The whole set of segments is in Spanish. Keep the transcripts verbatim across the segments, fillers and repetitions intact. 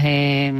eh,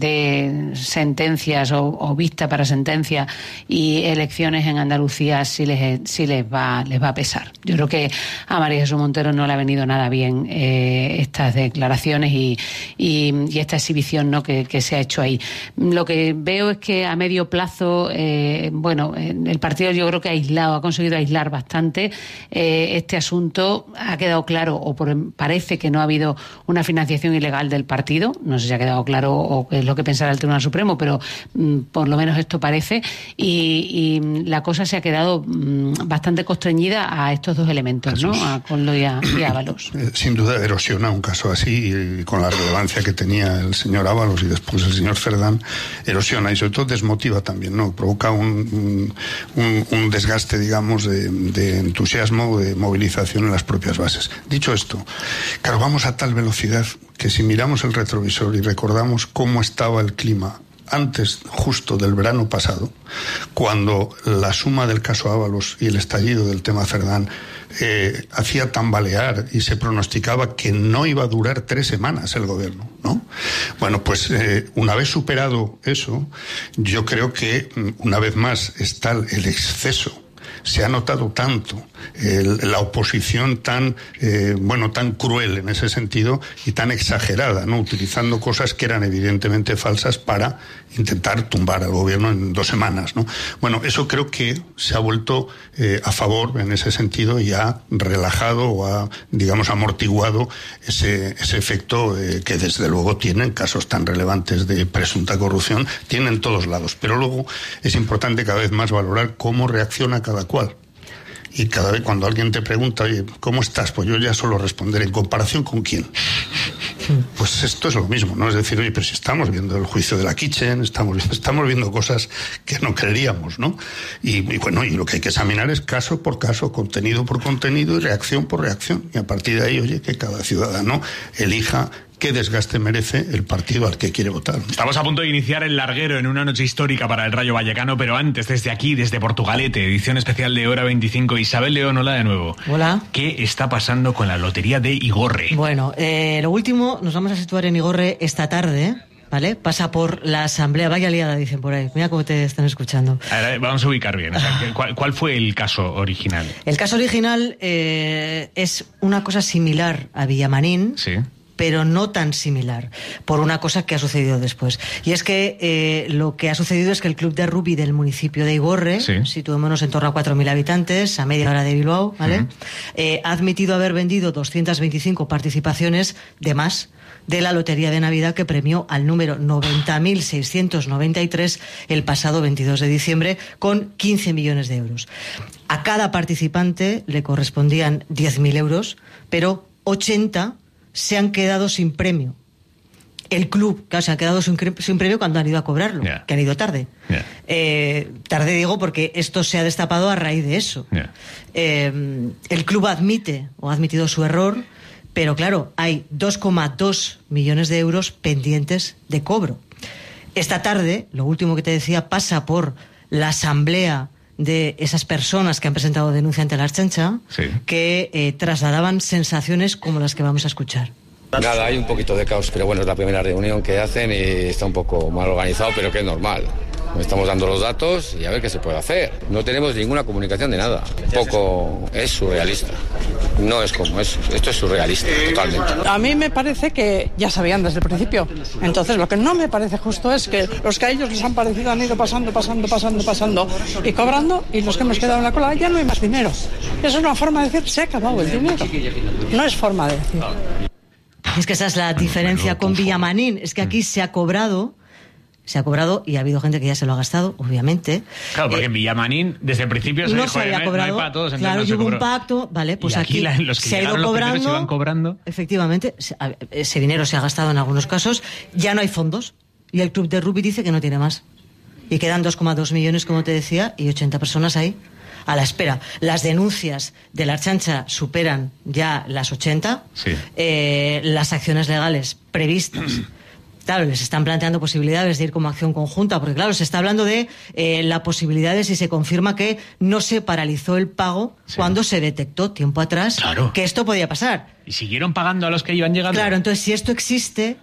de sentencias o, o vista para sentencia y elecciones en Andalucía sí les, sí les va les va a pesar. Yo creo que a María Jesús Montero no le ha venido nada bien eh, estas declaraciones y, y, y esta exhibición, ¿no?, que, que se ha hecho ahí. Lo que veo es que a medio plazo, eh, bueno, el partido yo creo que ha aislado, ha conseguido aislar bastante eh, este asunto. Ha quedado claro, o por, parece que no ha habido una financiación ilegal del partido. No sé si ha quedado claro o qué es lo que pensará el Tribunal Supremo, pero mm, por lo menos esto parece, y, y la cosa se ha quedado mm, bastante constreñida a estos dos elementos, ¿no?, a Koldo y a, y a Ábalos. Sin duda erosiona un caso así, y con la relevancia que tenía el señor Ábalos y después el señor Cerdán, erosiona y sobre todo desmotiva también, ¿no? Provoca un, un, un desgaste, digamos, de, de entusiasmo, de movilización en las propias bases. Dicho esto, claro, vamos a tal velocidad que si miramos el retrovisor y recordamos cómo estaba el clima antes justo del verano pasado, cuando la suma del caso Ábalos y el estallido del tema Cerdán eh, hacía tambalear y se pronosticaba que no iba a durar tres semanas el gobierno, ¿no? Bueno, pues eh, una vez superado eso, yo creo que una vez más está el exceso. Se ha notado tanto el, la oposición tan eh, bueno tan cruel en ese sentido y tan exagerada, ¿no?, utilizando cosas que eran evidentemente falsas para intentar tumbar al gobierno en dos semanas, ¿no? Bueno, eso creo que se ha vuelto eh, a favor en ese sentido y ha relajado o ha, digamos, amortiguado ese, ese efecto eh, que desde luego tienen casos tan relevantes de presunta corrupción, tienen en todos lados. Pero luego es importante cada vez más valorar cómo reacciona cada cual. Y cada vez cuando alguien te pregunta, oye, ¿cómo estás? Pues yo ya suelo responder, ¿en comparación con quién? Pues esto es lo mismo, ¿no? Es decir, oye, pero si estamos viendo el juicio de la Kitchen, estamos, estamos viendo cosas que no creeríamos, ¿no? Y, y bueno, y lo que hay que examinar es caso por caso, contenido por contenido y reacción por reacción. Y a partir de ahí, oye, que cada ciudadano elija qué desgaste merece el partido al que quiere votar. Estamos a punto de iniciar el larguero en una noche histórica para el Rayo Vallecano, pero antes, desde aquí, desde Portugalete, edición especial de Hora veinticinco. Isabel León, hola de nuevo. Hola. ¿Qué está pasando con la lotería de Igorre? Bueno, eh, lo último, nos vamos a situar en Igorre esta tarde, ¿vale? Pasa por la asamblea, vaya liada, dicen por ahí. Mira cómo te están escuchando. A ver, vamos a ubicar bien. O sea, ¿cuál, ¿Cuál fue el caso original? El caso original eh, es una cosa similar a Villamarín. Sí. Pero no tan similar, por una cosa que ha sucedido después. Y es que eh, lo que ha sucedido es que el club de rugby del municipio de Igorre, sí, situémonos en torno a cuatro mil habitantes, a media hora de Bilbao, ¿vale? Uh-huh. eh, ha admitido haber vendido doscientas veinticinco participaciones de más de la lotería de Navidad que premió al número noventa mil seiscientos noventa y tres el pasado veintidós de diciembre con quince millones de euros. A cada participante le correspondían diez mil euros, pero ochenta se han quedado sin premio. El club, claro, se han quedado sin, sin premio cuando han ido a cobrarlo, yeah. que han ido tarde. Yeah. Eh, tarde digo porque esto se ha destapado a raíz de eso. Yeah. Eh, el club admite, o ha admitido su error, pero claro, hay dos coma dos millones de euros pendientes de cobro. Esta tarde, lo último que te decía, pasa por la asamblea de esas personas que han presentado denuncia ante la Ertzaintza, sí, que eh, trasladaban sensaciones como las que vamos a escuchar. Nada, hay un poquito de caos, pero bueno, es la primera reunión que hacen y está un poco mal organizado, pero que es normal. Estamos dando los datos y a ver qué se puede hacer. No tenemos ninguna comunicación de nada. Un poco es surrealista. No es como eso. Esto es surrealista, totalmente. A mí me parece que ya sabían desde el principio. Entonces, lo que no me parece justo es que los que a ellos les han parecido han ido pasando, pasando, pasando, pasando y cobrando, y los que hemos quedado en la cola ya no hay más dinero. Eso es una forma de decir, se ha acabado el dinero. No es forma de decir. Es que esa es la diferencia con Villamarín. Es que aquí se ha cobrado... Se ha cobrado y ha habido gente que ya se lo ha gastado, obviamente. Claro, porque eh, en Villamarín, desde el principio se no dijo, se había no, cobrado. No hay para todos, claro, no hubo un pacto, vale, pues y aquí, aquí la, los que se ha ido cobrando. Se iban cobrando. Efectivamente, ese dinero se ha gastado en algunos casos, ya no hay fondos y el club de rugby dice que no tiene más. Y quedan dos coma dos millones, como te decía, y ochenta personas ahí a la espera. Las denuncias de la Ertzaintza superan ya las ochenta. Sí. Eh, las acciones legales previstas. Claro, les están planteando posibilidades de ir como acción conjunta, porque claro, se está hablando de eh, la posibilidad de si se confirma que no se paralizó el pago, sí, cuando se detectó tiempo atrás, claro, que esto podía pasar. ¿Y siguieron pagando a los que iban llegando? Claro, entonces si esto existe,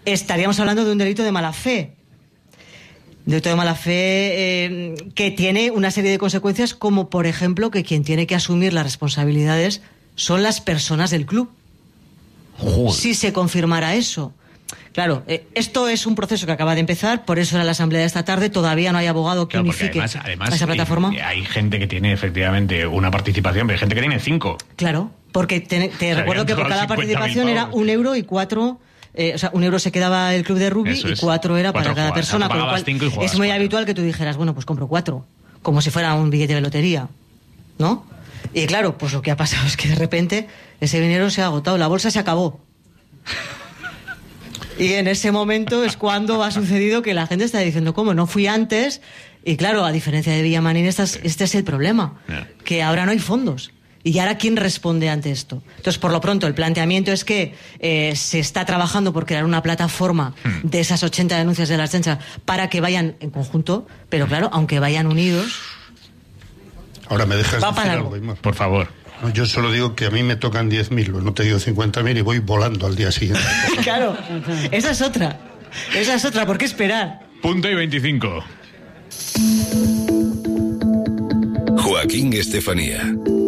estaríamos hablando de un delito de mala fe. Delito de mala fe eh, que tiene una serie de consecuencias, como por ejemplo que quien tiene que asumir las responsabilidades son las personas del club. Joder. Si se confirmara eso. Claro, eh, esto es un proceso que acaba de empezar, por eso era la asamblea de esta tarde, todavía no hay abogado que claro, unifique además, además, a esa plataforma. Hay, hay gente que tiene efectivamente una participación, pero hay gente que tiene cinco. Claro, porque te, te recuerdo que por cada participación era un euro y cuatro... Eh, o sea, un euro se quedaba el club de rugby y cuatro era cuatro para cada jugadas, persona, con lo cual es muy cuatro. habitual que tú dijeras, bueno, pues compro cuatro, como si fuera un billete de lotería, ¿no? Y claro, pues lo que ha pasado es que de repente ese dinero se ha agotado, la bolsa se acabó. Y en ese momento es cuando ha sucedido que la gente está diciendo, ¿cómo? No fui antes. Y claro, a diferencia de Villamarín, este es, este es el problema, que ahora no hay fondos. ¿Y ahora quién responde ante esto? Entonces, por lo pronto, el planteamiento es que eh, se está trabajando por crear una plataforma hmm. de esas ochenta denuncias de la Ertzaintza para que vayan en conjunto, pero claro, aunque vayan unidos... Ahora me dejas va decir algo, algo, por favor. No, yo solo digo que a mí me tocan diez mil, no te digo cincuenta mil y voy volando al día siguiente. Claro, esa es otra. Esa es otra, ¿por qué esperar? Punto y veinticinco. Joaquín Estefanía.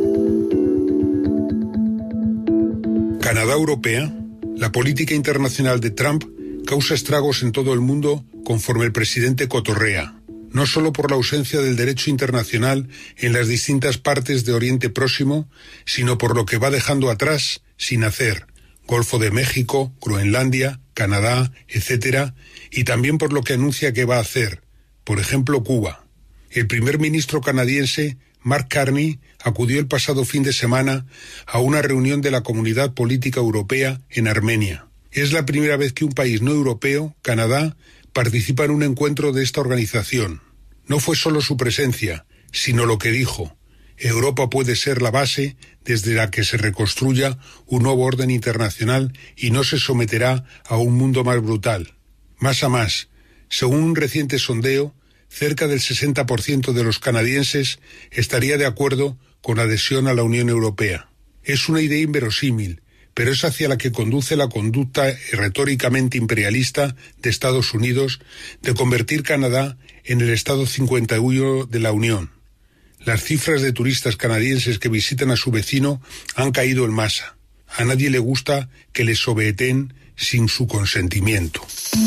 Canadá europea, la política internacional de Trump causa estragos en todo el mundo conforme el presidente cotorrea, no solo por la ausencia del derecho internacional en las distintas partes de Oriente Próximo, sino por lo que va dejando atrás sin hacer, Golfo de México, Groenlandia, Canadá, etcétera, y también por lo que anuncia que va a hacer, por ejemplo Cuba. El primer ministro canadiense Mark Carney acudió el pasado fin de semana a una reunión de la Comunidad Política Europea en Armenia. Es la primera vez que un país no europeo, Canadá, participa en un encuentro de esta organización. No fue solo su presencia, sino lo que dijo. Europa puede ser la base desde la que se reconstruya un nuevo orden internacional y no se someterá a un mundo más brutal. Más a más, según un reciente sondeo, cerca del sesenta por ciento de los canadienses estaría de acuerdo con la adhesión a la Unión Europea. Es una idea inverosímil, pero es hacia la que conduce la conducta retóricamente imperialista de Estados Unidos de convertir Canadá en el Estado cincuenta y uno de la Unión. Las cifras de turistas canadienses que visitan a su vecino han caído en masa. A nadie le gusta que les sobeteen sin su consentimiento.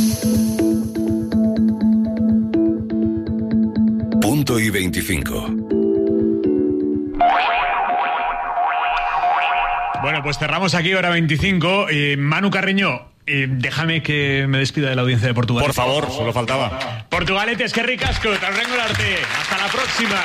Punto y veinticinco. Bueno, pues cerramos aquí, hora veinticinco. Eh, Manu Carreño, eh, déjame que me despida de la audiencia de Portugal. Por favor, solo faltaba. Portugaletes, qué ricasco, te arte. Hasta la próxima.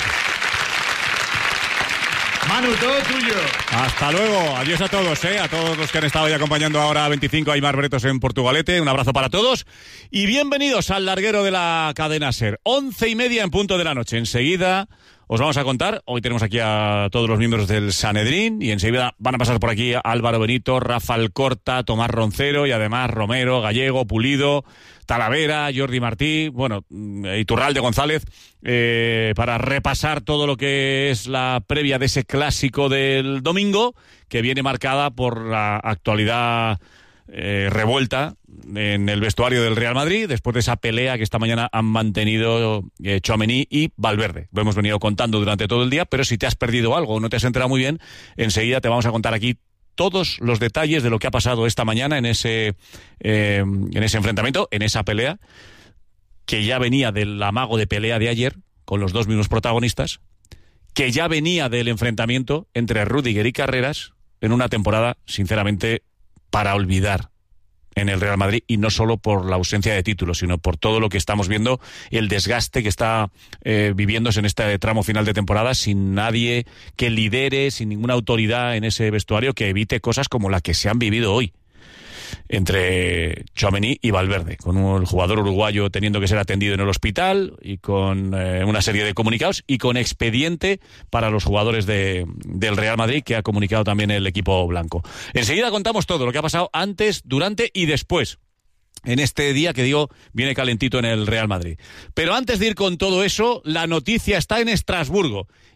Manu, todo tuyo. Hasta luego, adiós a todos, ¿eh? A todos los que han estado ahí acompañando ahora a veinticinco a Aimar Bretos en Portugalete. Un abrazo para todos y bienvenidos al larguero de la cadena SER. Once y media en punto de la noche. Enseguida os vamos a contar, hoy tenemos aquí a todos los miembros del Sanedrín y enseguida van a pasar por aquí Álvaro Benito, Rafa Alcorta, Tomás Roncero y además Romero, Gallego, Pulido, Talavera, Jordi Martí, bueno, Iturralde González, eh, para repasar todo lo que es la previa de ese clásico del domingo, que viene marcada por la actualidad eh, revuelta en el vestuario del Real Madrid, después de esa pelea que esta mañana han mantenido eh, Tchouaméni y Valverde. Lo hemos venido contando durante todo el día, pero si te has perdido algo o no te has enterado muy bien, enseguida te vamos a contar aquí todos los detalles de lo que ha pasado esta mañana en ese, eh, en ese enfrentamiento, en esa pelea, que ya venía del amago de pelea de ayer, con los dos mismos protagonistas, que ya venía del enfrentamiento entre Rüdiger y Carreras en una temporada, sinceramente, para olvidar en el Real Madrid, y no solo por la ausencia de títulos, sino por todo lo que estamos viendo, el desgaste que está eh, viviéndose en este tramo final de temporada, sin nadie que lidere, sin ninguna autoridad en ese vestuario que evite cosas como la que se han vivido hoy entre Tchouaméni y Valverde, con un, el jugador uruguayo teniendo que ser atendido en el hospital y con eh, una serie de comunicados y con expediente para los jugadores de, del Real Madrid, que ha comunicado también el equipo blanco. Enseguida contamos todo lo que ha pasado antes, durante y después en este día que digo viene calentito en el Real Madrid. Pero antes de ir con todo eso, la noticia está en Estrasburgo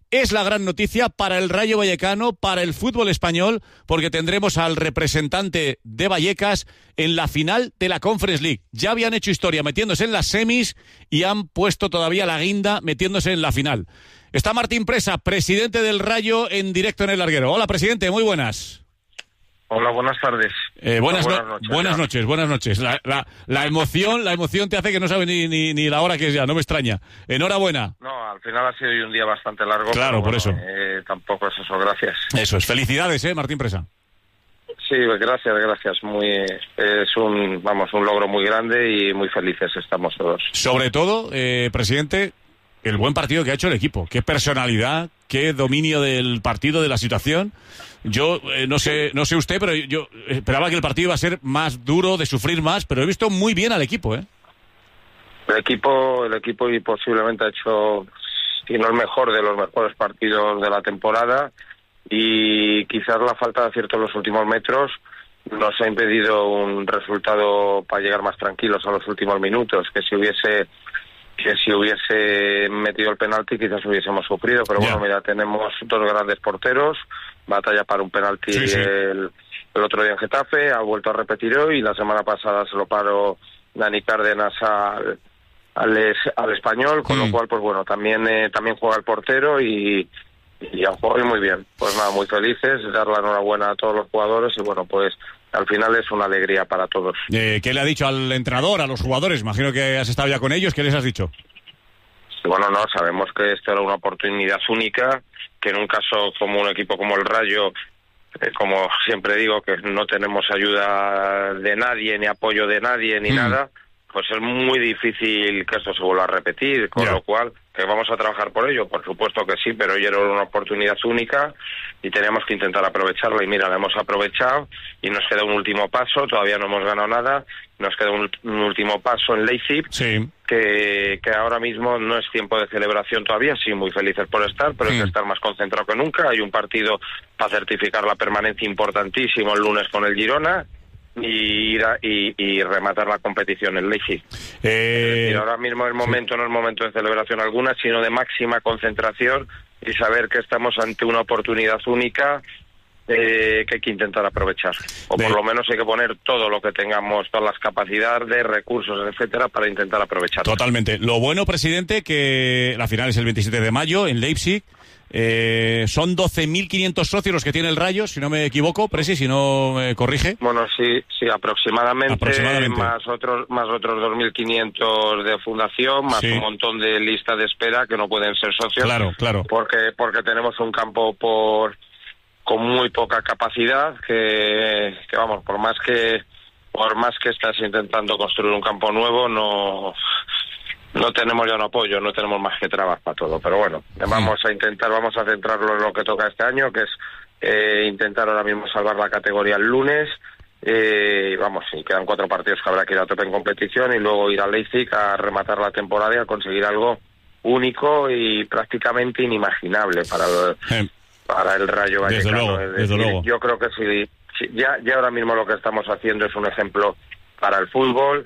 es la gran noticia para el Rayo Vallecano, para el fútbol español, porque tendremos al representante de Vallecas en la final de la Conference League. Ya habían hecho historia metiéndose en las semis y han puesto todavía la guinda metiéndose en la final. Está Martín Presa, presidente del Rayo, en directo en el larguero. Hola, presidente, muy buenas. Hola, buenas tardes. Eh, buenas, buenas, no- noches, buenas noches, buenas noches. La, la, la emoción, la emoción te hace que no sabes ni, ni, ni la hora que es ya, no me extraña. Enhorabuena. No, al final ha sido hoy un día bastante largo. Claro, pero por bueno, eso. Eh, tampoco es eso, gracias. Eso es, felicidades, eh, Martín Presa. Sí, gracias, gracias. Muy, es un, vamos, un logro muy grande y muy felices estamos todos. Sobre todo, eh, presidente, el buen partido que ha hecho el equipo. Qué personalidad, qué dominio del partido, de la situación. Yo eh, no sé no sé usted, pero yo esperaba que el partido iba a ser más duro, de sufrir más, pero he visto muy bien al equipo, ¿eh? El equipo, el equipo y posiblemente ha hecho, si no el mejor, de los mejores partidos de la temporada, y quizás la falta de acierto en los últimos metros nos ha impedido un resultado para llegar más tranquilos a los últimos minutos, que si hubiese que si hubiese metido el penalti quizás hubiésemos sufrido, pero Ya. bueno, mira, tenemos dos grandes porteros, batalla para un penalti Sí, sí. El, el otro día en Getafe, ha vuelto a repetir hoy, y la semana pasada se lo paró Dani Cárdenas al, al, es- al Español, con Mm. lo cual, pues bueno, también eh, también juega el portero y, y han jugado muy bien. Pues nada, muy felices, dar la enhorabuena a todos los jugadores y bueno, pues al final es una alegría para todos. Eh, ¿Qué le ha dicho al entrenador, a los jugadores? Imagino que has estado ya con ellos. ¿Qué les has dicho? Y bueno, no, sabemos que esto era una oportunidad única, que en un caso como un equipo como el Rayo, eh, como siempre digo, que no tenemos ayuda de nadie, ni apoyo de nadie, ni Mm. nada, pues es muy difícil que esto se vuelva a repetir, con Ya. lo cual, que vamos a trabajar por ello, por supuesto que sí, pero hoy era una oportunidad única y teníamos que intentar aprovecharla, y mira, la hemos aprovechado y nos queda un último paso, todavía no hemos ganado nada, nos queda un, un último paso en Leipzig, Sí. que, que ahora mismo no es tiempo de celebración todavía, sí, muy felices por estar, pero Mm. hay que estar más concentrado que nunca. Hay un partido para certificar la permanencia importantísimo el lunes con el Girona y ir a- y, y rematar la competición en Leipzig. Eh, Y ahora mismo el momento no es momento de celebración alguna, sino de máxima concentración y saber que estamos ante una oportunidad única eh, que hay que intentar aprovechar. O De- por lo menos hay que poner todo lo que tengamos, todas las capacidades, recursos, etcétera, para intentar aprovechar. Totalmente. Lo bueno, presidente, que la final es el veintisiete de mayo en Leipzig. Eh, son doce mil quinientos socios los que tiene el Rayo, si no me equivoco, Presi, si no me corrige. Bueno, sí, sí, aproximadamente, Aproximadamente. más otros más otros dos mil quinientos de fundación, más Sí. un montón de lista de espera que no pueden ser socios. Claro, claro. Porque porque tenemos un campo por con muy poca capacidad que, que vamos, por más que por más que estás intentando construir un campo nuevo, no no tenemos ya un apoyo, no tenemos más que trabas para todo, pero bueno, vamos a intentar, vamos a centrarlo en lo que toca este año, que es eh, intentar ahora mismo salvar la categoría el lunes. Eh, vamos, sí, quedan cuatro partidos que habrá que ir a tope en competición y luego ir a Leipzig a rematar la temporada y a conseguir algo único y prácticamente inimaginable para el, Eh, para el Rayo Desde Vallecano. luego, Es desde decir, luego. Yo creo que sí, sí, ya, ya ahora mismo lo que estamos haciendo es un ejemplo para el fútbol.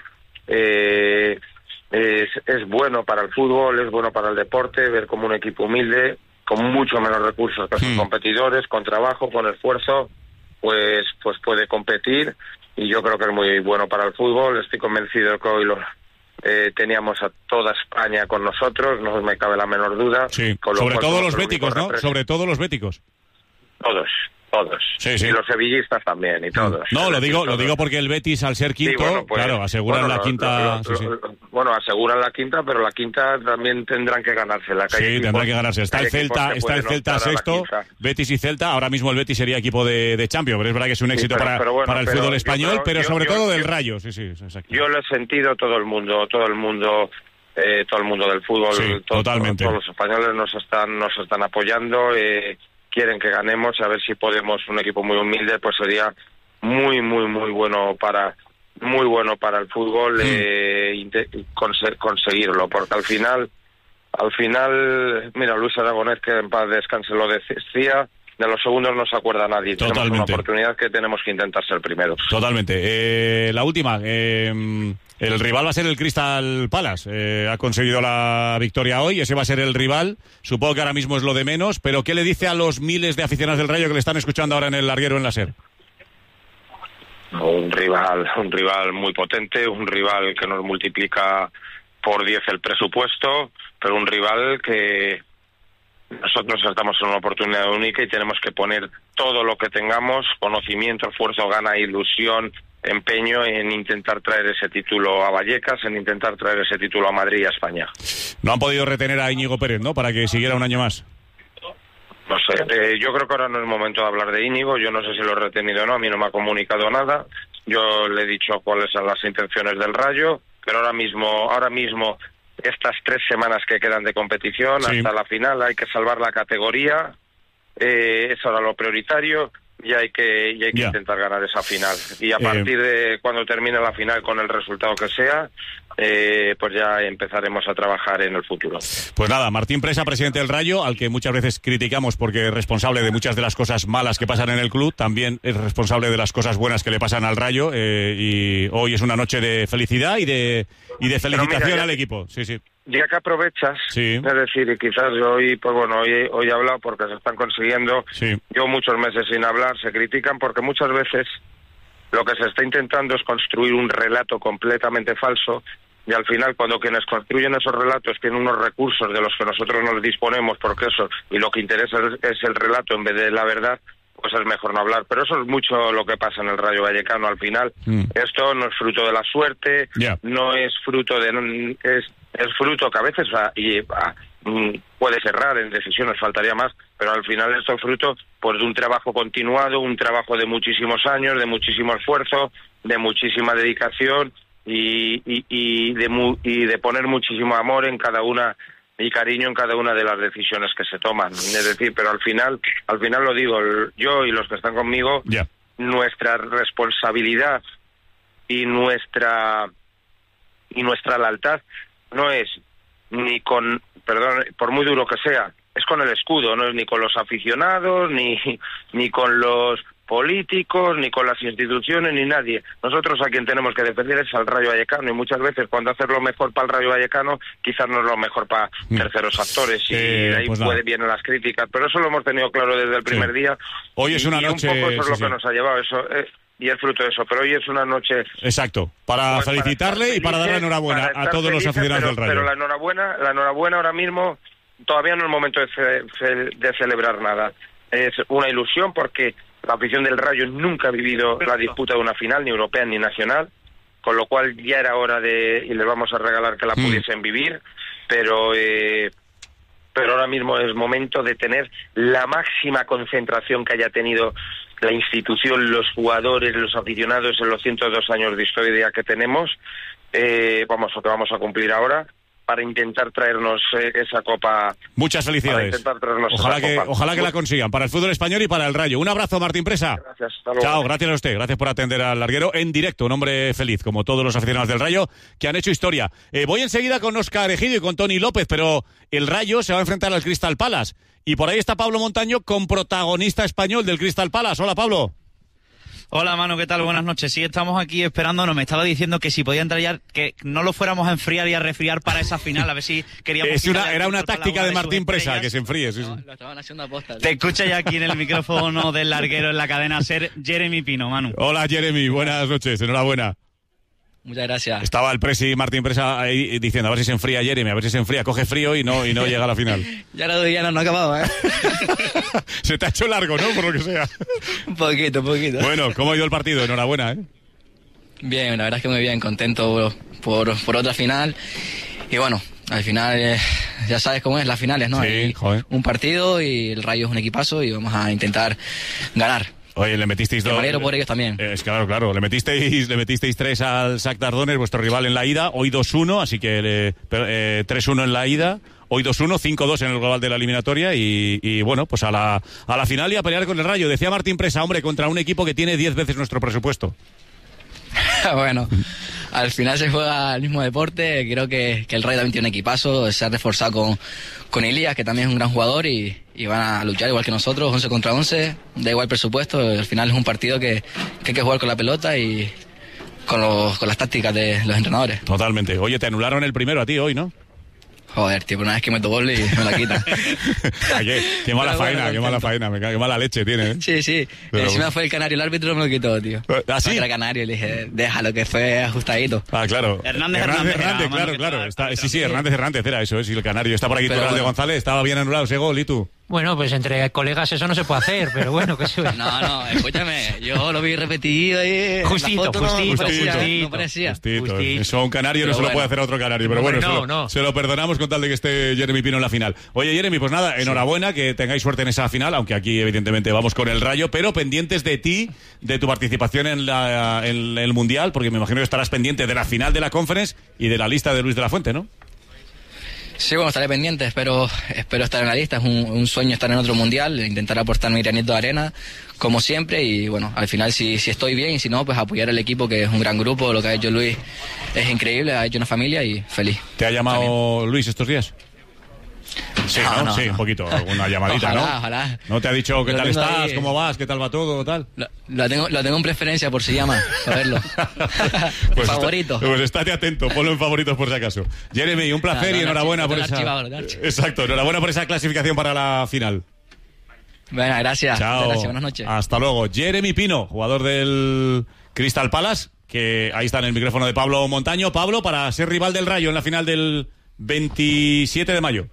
Eh, es, es bueno para el fútbol, es bueno para el deporte, ver como un equipo humilde, con mucho menos recursos que sus Hmm. competidores, con trabajo, con esfuerzo, pues, pues puede competir, y yo creo que es muy bueno para el fútbol. Estoy convencido de que hoy lo, eh, teníamos a toda España con nosotros, no me cabe la menor duda. sí. Con lo Sobre cual todo somos los el único béticos, ¿no? repres- Sobre todo los béticos. Todos, todos. Sí, sí. Y los sevillistas también, y todos. No, Es lo decir, digo, lo todos. digo porque el Betis, al ser Sí, quinto, bueno, pues, claro, aseguran bueno, la lo- quinta. lo- sí, sí. lo- bueno, aseguran la quinta, pero la quinta también tendrán que ganársela. que hay Sí, equipos- tendrá que ganarse. Está hay el equipos Celta, que está el pueden Celta optar a la sexto, quinta. Betis y Celta. Ahora mismo el Betis sería equipo de, de Champions, pero es verdad que es un Sí, éxito pero- para, pero bueno, para el pero fútbol yo español, creo- pero yo- sobre yo- todo del yo- Rayo. Sí, sí, exacto. Yo lo he sentido, todo el mundo, todo el mundo, eh, todo el mundo del fútbol, Sí, to- totalmente. todos los españoles nos están, nos están apoyando, eh, quieren que ganemos, a ver si podemos, un equipo muy humilde, pues sería muy, muy, muy bueno para, muy bueno para el fútbol, eh, inte- conse- conseguirlo, porque al final, al final, mira, Luis Aragonés, que en paz descanse, lo decía, de los segundos no se acuerda nadie. Tenemos una Totalmente. oportunidad que tenemos que intentar ser primeros. Totalmente. Eh, la última. eh, El rival va a ser el Crystal Palace. Eh, ha conseguido la victoria hoy, ese va a ser el rival. Supongo que ahora mismo es lo de menos, pero ¿qué le dice a los miles de aficionados del Rayo que le están escuchando ahora en el larguero en la SER? Un rival, un rival muy potente, un rival que nos multiplica por diez el presupuesto, pero un rival que nosotros estamos en una oportunidad única y tenemos que poner todo lo que tengamos, conocimiento, esfuerzo, gana, ilusión, empeño en intentar traer ese título a Vallecas, en intentar traer ese título a Madrid y a España. No han podido retener a Íñigo Pérez, ¿no?, para que siguiera un año más. No sé, eh, yo creo que ahora no es momento de hablar de Íñigo, yo no sé si lo he retenido o no, a mí no me ha comunicado nada, yo le he dicho cuáles son las intenciones del Rayo, pero ahora mismo, ahora mismo, estas tres semanas que quedan de competición, sí, hasta la final, hay que salvar la categoría, eh, es ahora lo prioritario, y hay que, y hay que intentar ganar esa final. Y a partir eh... de cuando termine la final, con el resultado que sea, eh, pues ya empezaremos a trabajar en el futuro. Pues nada, Martín Presa, presidente del Rayo, al que muchas veces criticamos porque es responsable de muchas de las cosas malas que pasan en el club, también es responsable de las cosas buenas que le pasan al Rayo, eh, y hoy es una noche de felicidad y de, y de felicitación mira, ya, al equipo. Sí, sí. Ya que aprovechas, sí, es decir, y quizás hoy, pues bueno, hoy, hoy he hablado porque se están consiguiendo, sí, yo muchos meses sin hablar, se critican porque muchas veces lo que se está intentando es construir un relato completamente falso, y al final cuando quienes construyen esos relatos tienen unos recursos de los que nosotros nos disponemos, porque eso, y lo que interesa es el relato en vez de la verdad, pues es mejor no hablar. Pero eso es mucho lo que pasa en el Rayo Vallecano al final. Mm. Esto no es fruto de la suerte, yeah, no es fruto de... es es fruto que a veces va, y va, puede cerrar en decisiones, faltaría más, pero al final esto es fruto pues de un trabajo continuado, un trabajo de muchísimos años, de muchísimo esfuerzo, de muchísima dedicación y, y, y, de, mu, y de poner muchísimo amor en cada una y cariño en cada una de las decisiones que se toman. Es decir, pero al final, al final lo digo, yo y los que están conmigo, yeah, nuestra responsabilidad y nuestra y nuestra lealtad no es ni con, perdón, por muy duro que sea, es con el escudo, no es ni con los aficionados, ni, ni con los políticos, ni con las instituciones, ni nadie. Nosotros a quien tenemos que defender es al Rayo Vallecano, y muchas veces cuando hacer lo mejor para el Rayo Vallecano, quizás no es lo mejor para terceros actores, y eh, de ahí pues puede, vienen las críticas, pero eso lo hemos tenido claro desde el primer sí. día. Hoy es una y noche... un poco eso es sí, lo sí. que nos ha llevado, eso... Eh, y el fruto de eso, pero hoy es una noche... Exacto, para pues felicitarle para y para darle enhorabuena a todos felices, los aficionados pero, del Rayo. Pero la enhorabuena, la enhorabuena ahora mismo, todavía no es momento de, ce de celebrar nada. Es una ilusión porque la afición del Rayo nunca ha vivido la disputa de una final, ni europea ni nacional, con lo cual ya era hora de, y les vamos a regalar que la mm. pudiesen vivir, pero... Eh, pero ahora mismo es momento de tener la máxima concentración que haya tenido la institución, los jugadores, los aficionados en los ciento dos años de historia que tenemos, eh, vamos, o que vamos a cumplir ahora, para intentar traernos eh, esa copa. Muchas felicidades. Ojalá que, copa. ojalá que la consigan para el fútbol español y para el Rayo. Un abrazo, Martín Presa. Gracias. Hasta luego. Chao, gracias a usted. Gracias por atender al larguero en directo. Un hombre feliz, como todos los aficionados del Rayo, que han hecho historia. Eh, voy enseguida con Óscar Egidio y con Tony López, pero el Rayo se va a enfrentar al Crystal Palace. Y por ahí está Pablo Montaño, con protagonista español del Crystal Palace. Hola, Pablo. Hola, Manu, ¿qué tal? Buenas noches. Sí, estamos aquí esperándonos. Me estaba diciendo que si podía entrar ya, que no lo fuéramos a enfriar y a resfriar para esa final, a ver si queríamos... Es una, era una táctica de Martín Presa, que se enfríe. Sí, no, sí. Lo estaban haciendo a posta. Te escucha ya aquí en el micrófono del larguero en la cadena SER, Jeremy Pino, Manu. Hola, Jeremy, buenas noches, enhorabuena. Muchas gracias. Estaba el presi Martín Presa ahí diciendo a ver si se enfría Jeremy, a ver si se enfría, coge frío y no y no llega a la final. Ya no, ya no, no acababa, ¿eh? Se te ha hecho largo, ¿no? Por lo que sea. Un poquito, un poquito. Bueno, ¿cómo ha ido el partido? Enhorabuena, ¿eh? Bien, la verdad es que muy bien, contento por, por otra final. Y bueno, al final eh, ya sabes cómo es, las finales, ¿no? Sí, Hay joder. Un partido y el Rayo es un equipazo y vamos a intentar ganar. Oye, le metisteis dos. Me por ellos también. Eh, es claro, claro. Le metisteis, le metisteis tres al Shakhtar Donetsk, vuestro rival en la ida. Hoy dos uno, así que le, eh, tres uno en la ida. Hoy dos uno, cinco dos en el global de la eliminatoria. Y, y bueno, pues a la, a la final y a pelear con el Rayo. Decía Martín Presa, hombre, contra un equipo que tiene diez veces nuestro presupuesto. Bueno, al final se juega el mismo deporte. Creo que, que el Rayo también tiene un equipazo. Se ha reforzado con, con Elías, que también es un gran jugador, y, y van a luchar igual que nosotros, once contra once. Da igual presupuesto. Al final es un partido que, que hay que jugar con la pelota y, con, los, con las tácticas de los entrenadores. Totalmente. Oye, te anularon el primero a ti hoy, ¿no? Joder, tío, una vez que meto gol y me la quitan. qué, qué mala Pero faena, bueno, qué mala faena, me cago, qué mala leche tiene, ¿eh? Sí, sí. Pero encima bueno. fue el canario, el árbitro me lo quitó, tío. ¿Ah, sí? Era canario y le dije, déjalo que fue ajustadito. Ah, claro. Hernández, Hernández, Hernández, Hernández claro, claro. Está, sí, sí, Hernández, Hernández era eso, ¿eh? Sí, el canario. Está por aquí Torral bueno. de González, estaba bien anulado ese gol, ¿y tú? Bueno, pues entre colegas eso no se puede hacer, pero bueno, que se ve. No, no, escúchame, yo lo vi repetido ahí. Justito, foto, justito, no, justito, parecía, no parecía. Justito. Justito. Eso a un canario pero no se bueno. lo puede hacer a otro canario, pero bueno, bueno no, se, lo, no. se lo perdonamos con tal de que esté Jeremy Pino en la final. Oye, Jeremy, pues nada, enhorabuena, sí. que tengáis suerte en esa final, aunque aquí evidentemente vamos con el Rayo, pero pendientes de ti, de tu participación en, la, en el Mundial, porque me imagino que estarás pendiente de la final de la Conference y de la lista de Luis de la Fuente, ¿no? Sí, bueno, estaré pendiente, espero, espero estar en la lista, es un, un sueño estar en otro mundial, intentar aportar mi granito de arena, como siempre, y bueno, al final si, si estoy bien y si no, pues apoyar al equipo, que es un gran grupo, lo que ha hecho Luis es increíble, ha hecho una familia y feliz. ¿Te ha llamado también Luis estos días? Sí, no, ¿no? no, sí, no. un poquito, alguna llamadita, ojalá, ¿no? Ojalá. ¿No te ha dicho qué lo tal estás, ahí, cómo vas, qué tal va todo, tal? Lo, lo, tengo, lo tengo en preferencia por si llama, a verlo. pues favorito. Está, pues estate atento, ponlo en favoritos por si acaso. Jeremy, un placer no, no, y enhorabuena por esa... Archivado, Exacto, enhorabuena por esa clasificación para la final. Bueno, gracias. Chao. Gracias, buenas noches. Hasta luego. Jeremy Pino, jugador del Crystal Palace, que ahí está en el micrófono de Pablo Montaño. Pablo, para ser rival del Rayo en la final del veintisiete de mayo.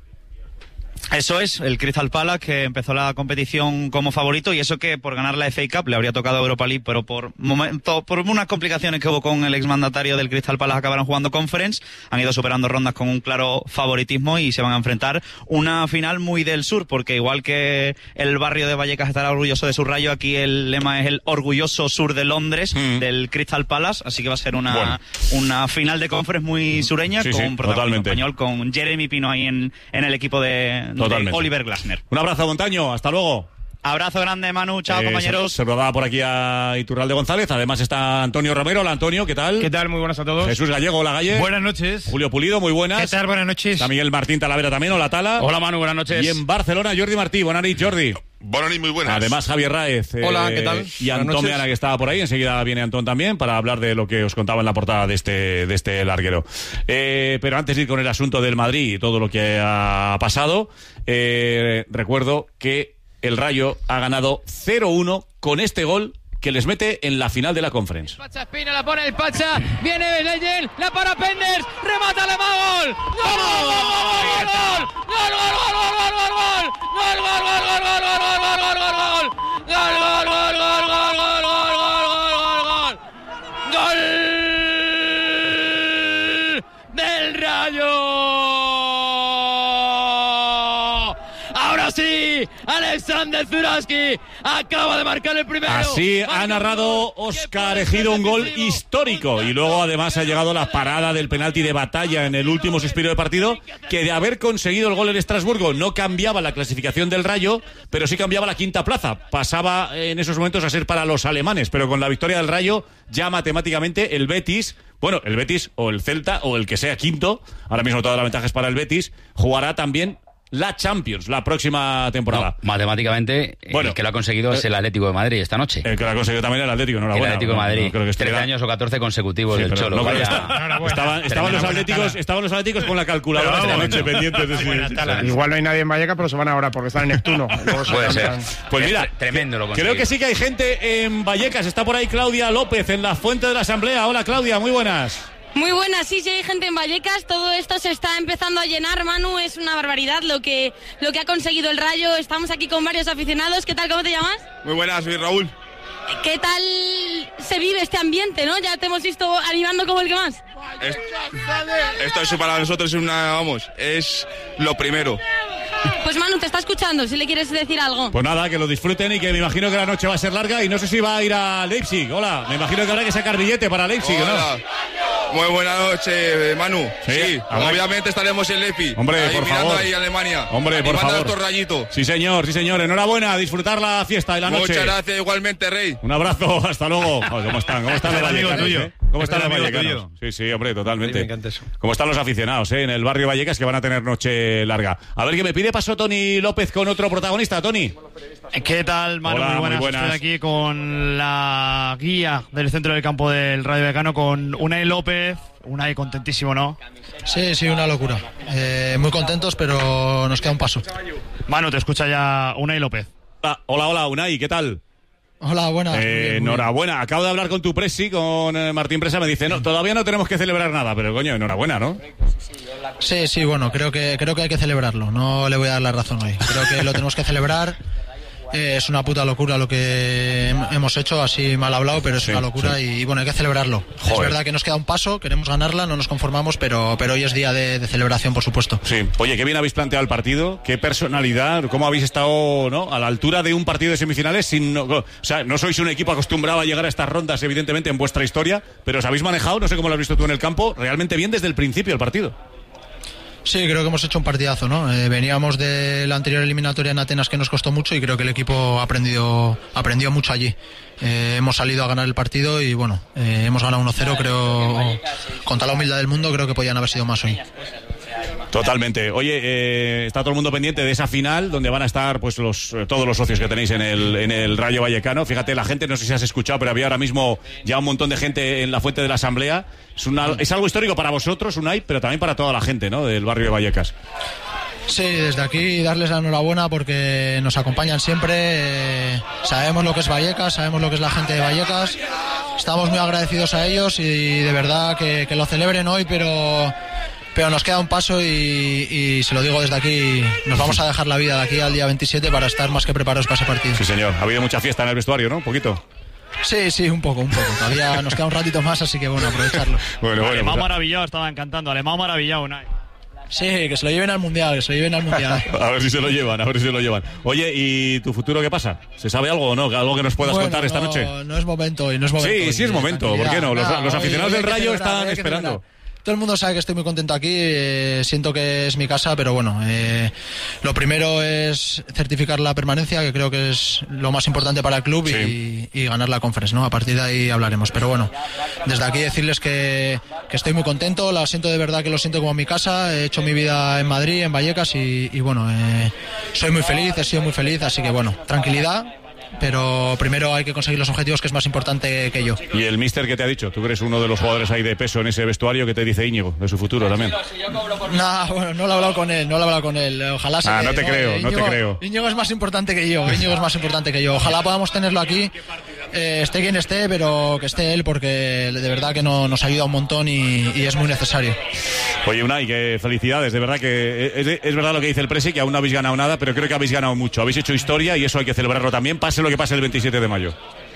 Eso es, el Crystal Palace, que empezó la competición como favorito, y eso que por ganar la F A Cup le habría tocado Europa League, pero por momento, por unas complicaciones que hubo con el exmandatario del Crystal Palace, acabaron jugando Conference, han ido superando rondas con un claro favoritismo y se van a enfrentar una final muy del sur, porque igual que el barrio de Vallecas estará orgulloso de su Rayo, aquí el lema es el orgulloso sur de Londres, mm. del Crystal Palace, así que va a ser una, bueno. una final de Conference muy sureña, sí, con sí, un protagonismo español, con Jeremy Pino ahí en, en el equipo de... Totalmente. Oliver Glasner. Un abrazo, Montaño. Hasta luego. Abrazo grande, Manu. Chao, eh, compañeros. Se, se rodaba por aquí a Iturralde González. Además está Antonio Romero. Hola, Antonio. ¿Qué tal? ¿Qué tal? Muy buenas a todos. Jesús Gallego. Hola, Galle. Buenas noches. Julio Pulido. Muy buenas. ¿Qué tal? Buenas noches. Está Miguel Martín Talavera también. Hola, Tala. Hola, Manu. Buenas noches. Y en Barcelona, Jordi Martí. Buenas noches, Jordi. Buenas noches, muy buenas. Además, Javier Raez. Eh, Hola, ¿qué tal? Y Antón Meana, que estaba por ahí. Enseguida viene Antón también para hablar de lo que os contaba en la portada de este, de este larguero. Eh, pero antes de ir con el asunto del Madrid y todo lo que ha pasado, eh, recuerdo que el Rayo ha ganado cero uno con este gol que les mete en la final de la Conference. Pacha Espina, la pone el Pacha, viene Leyen, la para Penders, remata, le va gol. ¡Gol, gol, gol, gol, gol! ¡Gol, gol, gol, gol, gol, gol, gol! ¡Gol, gol, gol, gol, gol, gol, gol, gol, gol, gol! ¡Gol, gol, gol, gol, gol, gol, gol, gol, gol, gol! ¡Gol del Rayo! Ahora sí, Alexander Zuraski acaba de marcar el primero. Así ha narrado Óscar Ejido un gol histórico. Y luego además ha llegado la parada del penalti de Batalla en el último suspiro de partido, que de haber conseguido el gol en Estrasburgo no cambiaba la clasificación del Rayo, pero sí cambiaba la quinta plaza. Pasaba en esos momentos a ser para los alemanes, pero con la victoria del Rayo ya matemáticamente el Betis, bueno, el Betis o el Celta o el que sea quinto, ahora mismo toda la ventaja es para el Betis, jugará también la Champions la próxima temporada. No, matemáticamente, bueno, el que lo ha conseguido eh, es el Atlético de Madrid esta noche. El que lo ha conseguido también el Atlético, enhorabuena. El Atlético de Madrid, no, no, creo que trece años o catorce consecutivos sí, del Cholo. No, vaya, está, estaban, estaban, los atléticos, estaban los Atléticos con la calculadora esta noche no. pendientes de sí. Igual no hay nadie en Vallecas, pero se van ahora porque están en Neptuno. Puede ser. Pues mira, tremendo lo creo que sí que hay gente en Vallecas. Está por ahí Claudia López en la Fuente de la Asamblea. Hola, Claudia, muy buenas. Muy buenas, sí, sí hay gente en Vallecas, todo esto se está empezando a llenar, Manu, es una barbaridad lo que, lo que ha conseguido el Rayo, estamos aquí con varios aficionados, ¿qué tal, cómo te llamas? Muy buenas, soy Raúl. ¿Qué tal se vive este ambiente, no? Ya te hemos visto animando como el que más. Es, esto es para nosotros una, vamos, es lo primero. Pues Manu, te está escuchando, si le quieres decir algo. Pues nada, que lo disfruten y que me imagino que la noche va a ser larga y no sé si va a ir a Leipzig. Hola, me imagino que habrá que sacar billete para Leipzig, Hola. ¿no? Muy buena noche, Manu. Sí, sí obviamente estaremos en Leipzig. Hombre, ahí, por mirando favor. ahí a Alemania. Hombre, por favor. Estos rayitos. Sí, señor, sí, señor. Enhorabuena, a disfrutar la fiesta y la noche. Muchas gracias, igualmente, Rey. Un abrazo, hasta luego. Joder, ¿cómo están? ¿Cómo están los vallecanos, eh? ¿Cómo están los vallecanos? Sí, sí, hombre, totalmente. Sí, me encanta eso. ¿Cómo están los aficionados eh, en el barrio Vallecas que van a tener noche larga? A ver, que me pide paso Tony López con otro protagonista. Tony. ¿Qué tal, Manu? Hola, muy, buenas. muy buenas. Estoy aquí con la guía del centro del campo del Rayo Vallecano, con Unai López. Unai, contentísimo, ¿no? Sí, sí, una locura. Eh, muy contentos, pero nos queda un paso. Manu, te escucha ya Unai López. Ah, hola, hola, Unai, ¿qué tal? Hola, buenas. Eh, muy bien, muy enhorabuena. Bien. Acabo de hablar con tu presi, con eh, Martín Presa. Me dice, no, todavía no tenemos que celebrar nada, pero coño, enhorabuena, ¿no? Sí, sí, bueno, creo que creo que hay que celebrarlo. No le voy a dar la razón hoy. Creo que lo tenemos que celebrar. Eh, es una puta locura lo que hemos hecho, así mal hablado, pero es sí, una locura sí. y, y bueno, hay que celebrarlo. Joder. Es verdad que nos queda un paso, queremos ganarla, no nos conformamos, pero, pero hoy es día de, de celebración, por supuesto. Sí, oye, qué bien habéis planteado el partido, qué personalidad, cómo habéis estado, ¿no?, a la altura de un partido de semifinales. Sin, no, o sea, no sois un equipo acostumbrado a llegar a estas rondas, evidentemente, en vuestra historia, pero os habéis manejado, no sé cómo lo has visto tú en el campo, realmente bien desde el principio del partido. Sí, creo que hemos hecho un partidazo, ¿no? Eh, veníamos de la anterior eliminatoria en Atenas, que nos costó mucho, y creo que el equipo ha aprendido, aprendió mucho allí. Eh, hemos salido a ganar el partido y bueno, eh, hemos ganado uno cero, creo, con toda la humildad del mundo, creo que podían haber sido más hoy. Totalmente. Oye, eh, está todo el mundo pendiente de esa final, donde van a estar pues los todos los socios que tenéis en el, en el Rayo Vallecano. Fíjate, la gente, no sé si has escuchado, pero había ahora mismo ya un montón de gente en la fuente de la Asamblea. Es, una, es algo histórico para vosotros, Unai, pero también para toda la gente, ¿no?, del barrio de Vallecas. Sí, desde aquí darles la enhorabuena porque nos acompañan siempre. Eh, sabemos lo que es Vallecas, sabemos lo que es la gente de Vallecas. Estamos muy agradecidos a ellos y de verdad que, que lo celebren hoy, pero... Pero nos queda un paso y, y se lo digo desde aquí, nos vamos a dejar la vida de aquí al día veintisiete para estar más que preparados para ese partido. Sí, señor. Ha habido mucha fiesta en el vestuario, ¿no? Un poquito. Sí, sí, un poco, un poco. Todavía nos queda un ratito más, así que bueno, aprovecharlo. Bueno, bueno, Alemán pues... maravillado, estaba encantando. Alemán maravillado, Unai. Sí, que se lo lleven al Mundial, que se lo lleven al Mundial. A ver si se lo llevan, a ver si se lo llevan. Oye, ¿y tu futuro qué pasa? ¿Se sabe algo o no? ¿Algo que nos puedas bueno, contar esta no, noche? No es momento hoy, no es momento. Sí, hoy, sí es momento, ¿por qué no? Los, Nada, los aficionados hoy, del Rayo celebrar, están esperando. Todo el mundo sabe que estoy muy contento aquí, eh, siento que es mi casa, pero bueno, eh, lo primero es certificar la permanencia, que creo que es lo más importante para el club, sí. y, y ganar la Conference, ¿no? A partir de ahí hablaremos, pero bueno, desde aquí decirles que, que estoy muy contento, la siento de verdad, que lo siento como mi casa, he hecho mi vida en Madrid, en Vallecas, y, y bueno, eh, soy muy feliz, he sido muy feliz, así que bueno, tranquilidad. Pero primero hay que conseguir los objetivos, que es más importante que yo. ¿Y el míster qué te ha dicho? Tú eres uno de los jugadores ahí de peso en ese vestuario. ¿Qué te dice Íñigo de su futuro también? No, bueno, no lo he hablado con él, no lo he hablado con él. Ojalá sea. Ah, no te ¿no? creo, Íñigo, no te creo. Íñigo es más importante que yo, Íñigo es más importante que yo. Ojalá podamos tenerlo aquí, eh, esté quien esté, pero que esté él, porque de verdad que no, nos ayuda un montón y, y es muy necesario. Oye, Unai, que felicidades, de verdad que es, es verdad lo que dice el Presi, que aún no habéis ganado nada, pero creo que habéis ganado mucho, habéis hecho historia y eso hay que celebrarlo también, pase lo que pase el veintisiete de mayo.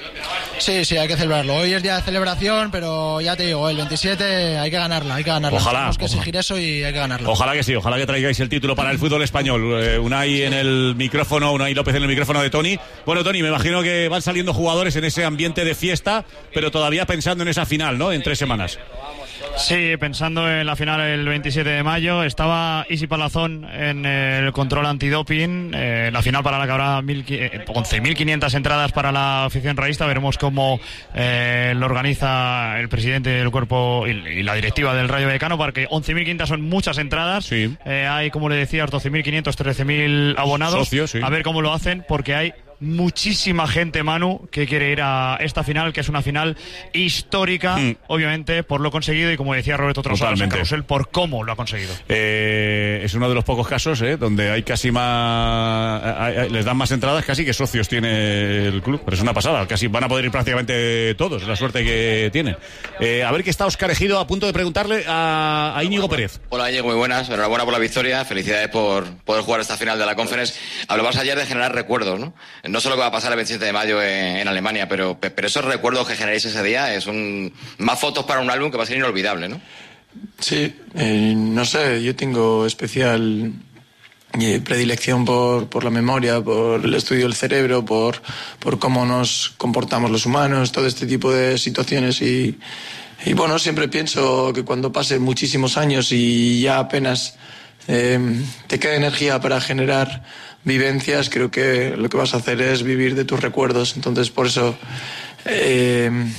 Sí, sí, hay que celebrarlo. Hoy es día de celebración, pero ya te digo, el veintisiete hay que ganarla, hay que ganarla. Ojalá. Tenemos que exigir eso y hay que ganarla. Ojalá que sí, ojalá que traigáis el título para el fútbol español. Eh, Unai en el micrófono, Unai López en el micrófono de Tony. Bueno, Tony, me imagino que van saliendo jugadores en ese ambiente de fiesta, pero todavía pensando en esa final, ¿no?, en tres semanas. Sí, pensando en la final el veintisiete de mayo. Estaba Isi Palazón en el control antidoping, eh, la final para la que habrá once mil quinientas entradas para la afición rayista. Veremos cómo eh, lo organiza el presidente del cuerpo y, y la directiva del Rayo Vallecano, porque once mil quinientas son muchas entradas. Sí. Eh, hay, como le decía, doce mil quinientos, trece mil abonados. Socios, sí. A ver cómo lo hacen, porque hay muchísima gente, Manu, que quiere ir a esta final, que es una final histórica, mm. obviamente, por lo conseguido y, como decía Roberto Trozales en Carrusel, por cómo lo ha conseguido. Eh, es uno de los pocos casos eh, donde hay casi más... Hay, hay, les dan más entradas casi que socios tiene el club, pero es una pasada, casi van a poder ir prácticamente todos, es la suerte que tienen. Eh, a ver, que está Óscar Ejido a punto de preguntarle a, a Íñigo Pérez. Hola, Íñigo, muy buenas, enhorabuena por la victoria, felicidades por poder jugar esta final de la Conference. Hablabas ayer de generar recuerdos, ¿no? No solo que va a pasar el veintisiete de mayo en, en Alemania, pero, pero esos recuerdos que generéis ese día son más fotos para un álbum que va a ser inolvidable, ¿no? Sí, eh, no sé, yo tengo especial eh, predilección por, por la memoria, por el estudio del cerebro, por, por cómo nos comportamos los humanos, todo este tipo de situaciones y, y bueno, siempre pienso que cuando pasen muchísimos años y ya apenas eh, te queda energía para generar vivencias, creo que lo que vas a hacer es vivir de tus recuerdos. Entonces, por eso, eh,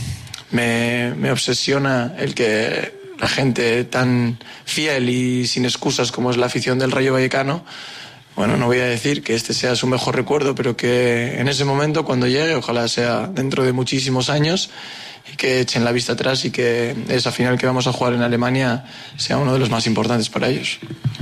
me, me obsesiona el que la gente tan fiel y sin excusas como es la afición del Rayo Vallecano, bueno, no voy a decir que este sea su mejor recuerdo, pero que en ese momento, cuando llegue, ojalá sea dentro de muchísimos años, y que echen la vista atrás y que esa final que vamos a jugar en Alemania sea uno de los más importantes para ellos.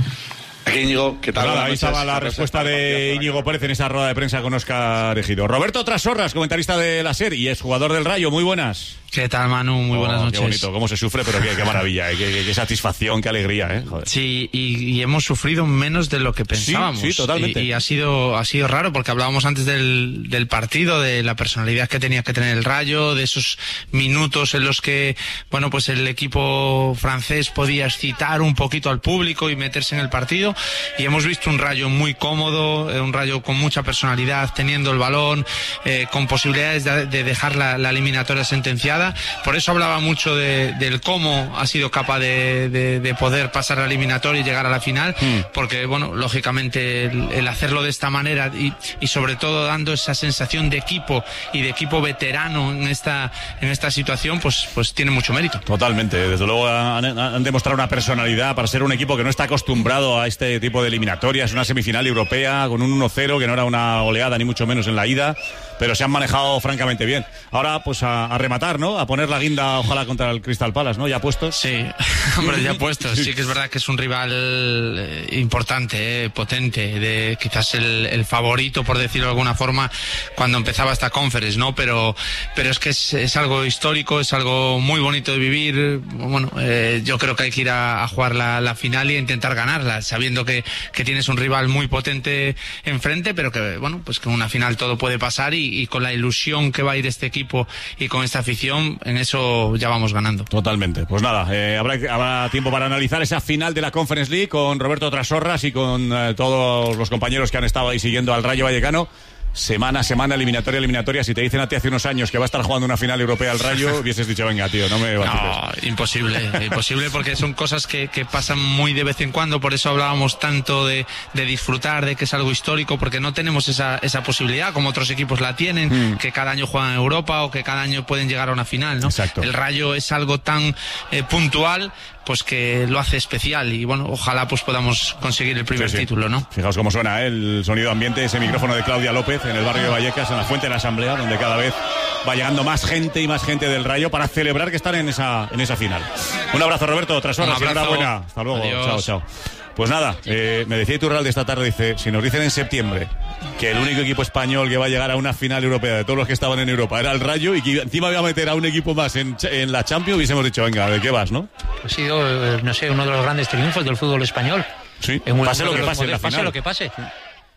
Aquí Íñigo, ¿qué tal? Pues nada, ahí estaba la respuesta de Íñigo Pérez en esa rueda de prensa con Óscar Ejido. Roberto Trasorras, comentarista de la SER y es jugador del Rayo. Muy buenas. ¿Qué tal, Manu? Muy oh, buenas noches. Qué bonito, cómo se sufre, pero qué, qué maravilla, ¿eh? qué, qué, qué satisfacción, qué alegría, ¿eh? Joder. Sí, y, y hemos sufrido menos de lo que pensábamos. Sí, sí, totalmente. Y, y ha sido ha sido raro porque hablábamos antes del, del partido, de la personalidad que tenía que tener el Rayo, de esos minutos en los que, bueno, pues el equipo francés podía excitar un poquito al público y meterse en el partido. Y hemos visto un Rayo muy cómodo, un Rayo con mucha personalidad, teniendo el balón, eh, con posibilidades de, de dejar la, la eliminatoria sentenciada. Por eso hablaba mucho de, del cómo ha sido capaz de, de, de poder pasar la eliminatoria y llegar a la final, mm. porque, bueno, lógicamente el, el hacerlo de esta manera y, y sobre todo dando esa sensación de equipo y de equipo veterano en esta en esta situación, pues, pues tiene mucho mérito. Totalmente, desde luego han, han demostrado una personalidad para ser un equipo que no está acostumbrado a este tipo de eliminatorias, una semifinal europea con un uno cero que no era una goleada ni mucho menos en la ida, pero se han manejado francamente bien. Ahora pues a, a rematar, ¿no? A poner la guinda ojalá contra el Crystal Palace, ¿no? ¿Ya puestos? Sí, hombre, ya puestos. Sí que es verdad que es un rival eh, importante, eh, potente, de quizás el, el favorito, por decirlo de alguna forma, cuando empezaba esta conference, ¿no? Pero, pero es que es, es algo histórico, es algo muy bonito de vivir. Bueno, eh, yo creo que hay que ir a, a jugar la, la final y a intentar ganarla, sabiendo que, que tienes un rival muy potente enfrente, pero que, bueno, pues que en una final todo puede pasar y y con la ilusión que va a ir este equipo y con esta afición, en eso ya vamos ganando. Totalmente. Pues nada, eh, habrá, habrá tiempo para analizar esa final de la Conference League con Roberto Trasorras y con eh, todos los compañeros que han estado ahí siguiendo al Rayo Vallecano. Semana a semana, eliminatoria, eliminatoria. Si te dicen a ti hace unos años que va a estar jugando una final europea al Rayo, hubieses dicho, venga, tío, no me vacipes. No, imposible, imposible, porque son cosas que, que pasan muy de vez en cuando. Por eso hablábamos tanto de, de disfrutar, de que es algo histórico, porque no tenemos esa, esa posibilidad, como otros equipos la tienen, mm. que cada año juegan en Europa o que cada año pueden llegar a una final, ¿no? Exacto. El Rayo es algo tan eh, puntual, pues que lo hace especial y bueno, ojalá pues podamos conseguir el primer sí, sí. título, ¿no? Fijaos cómo suena, ¿eh? El sonido ambiente, ese micrófono de Claudia López en el barrio de Vallecas, en la Fuente de la Asamblea, donde cada vez va llegando más gente y más gente del Rayo para celebrar que están en esa en esa final. Un abrazo, Roberto, Trasorras, enhorabuena. Hasta luego. Adiós. Chao, chao. Pues nada, eh, me decía Iturralde esta tarde, dice, si nos dicen en septiembre que el único equipo español que va a llegar a una final europea de todos los que estaban en Europa era el Rayo y que encima iba a meter a un equipo más en, en la Champions, hubiésemos dicho, venga, ¿de qué vas, no? Ha sido, no sé, uno de los grandes triunfos del fútbol español. Sí, en pase lo que pase en la final. Pase lo que pase. Sí.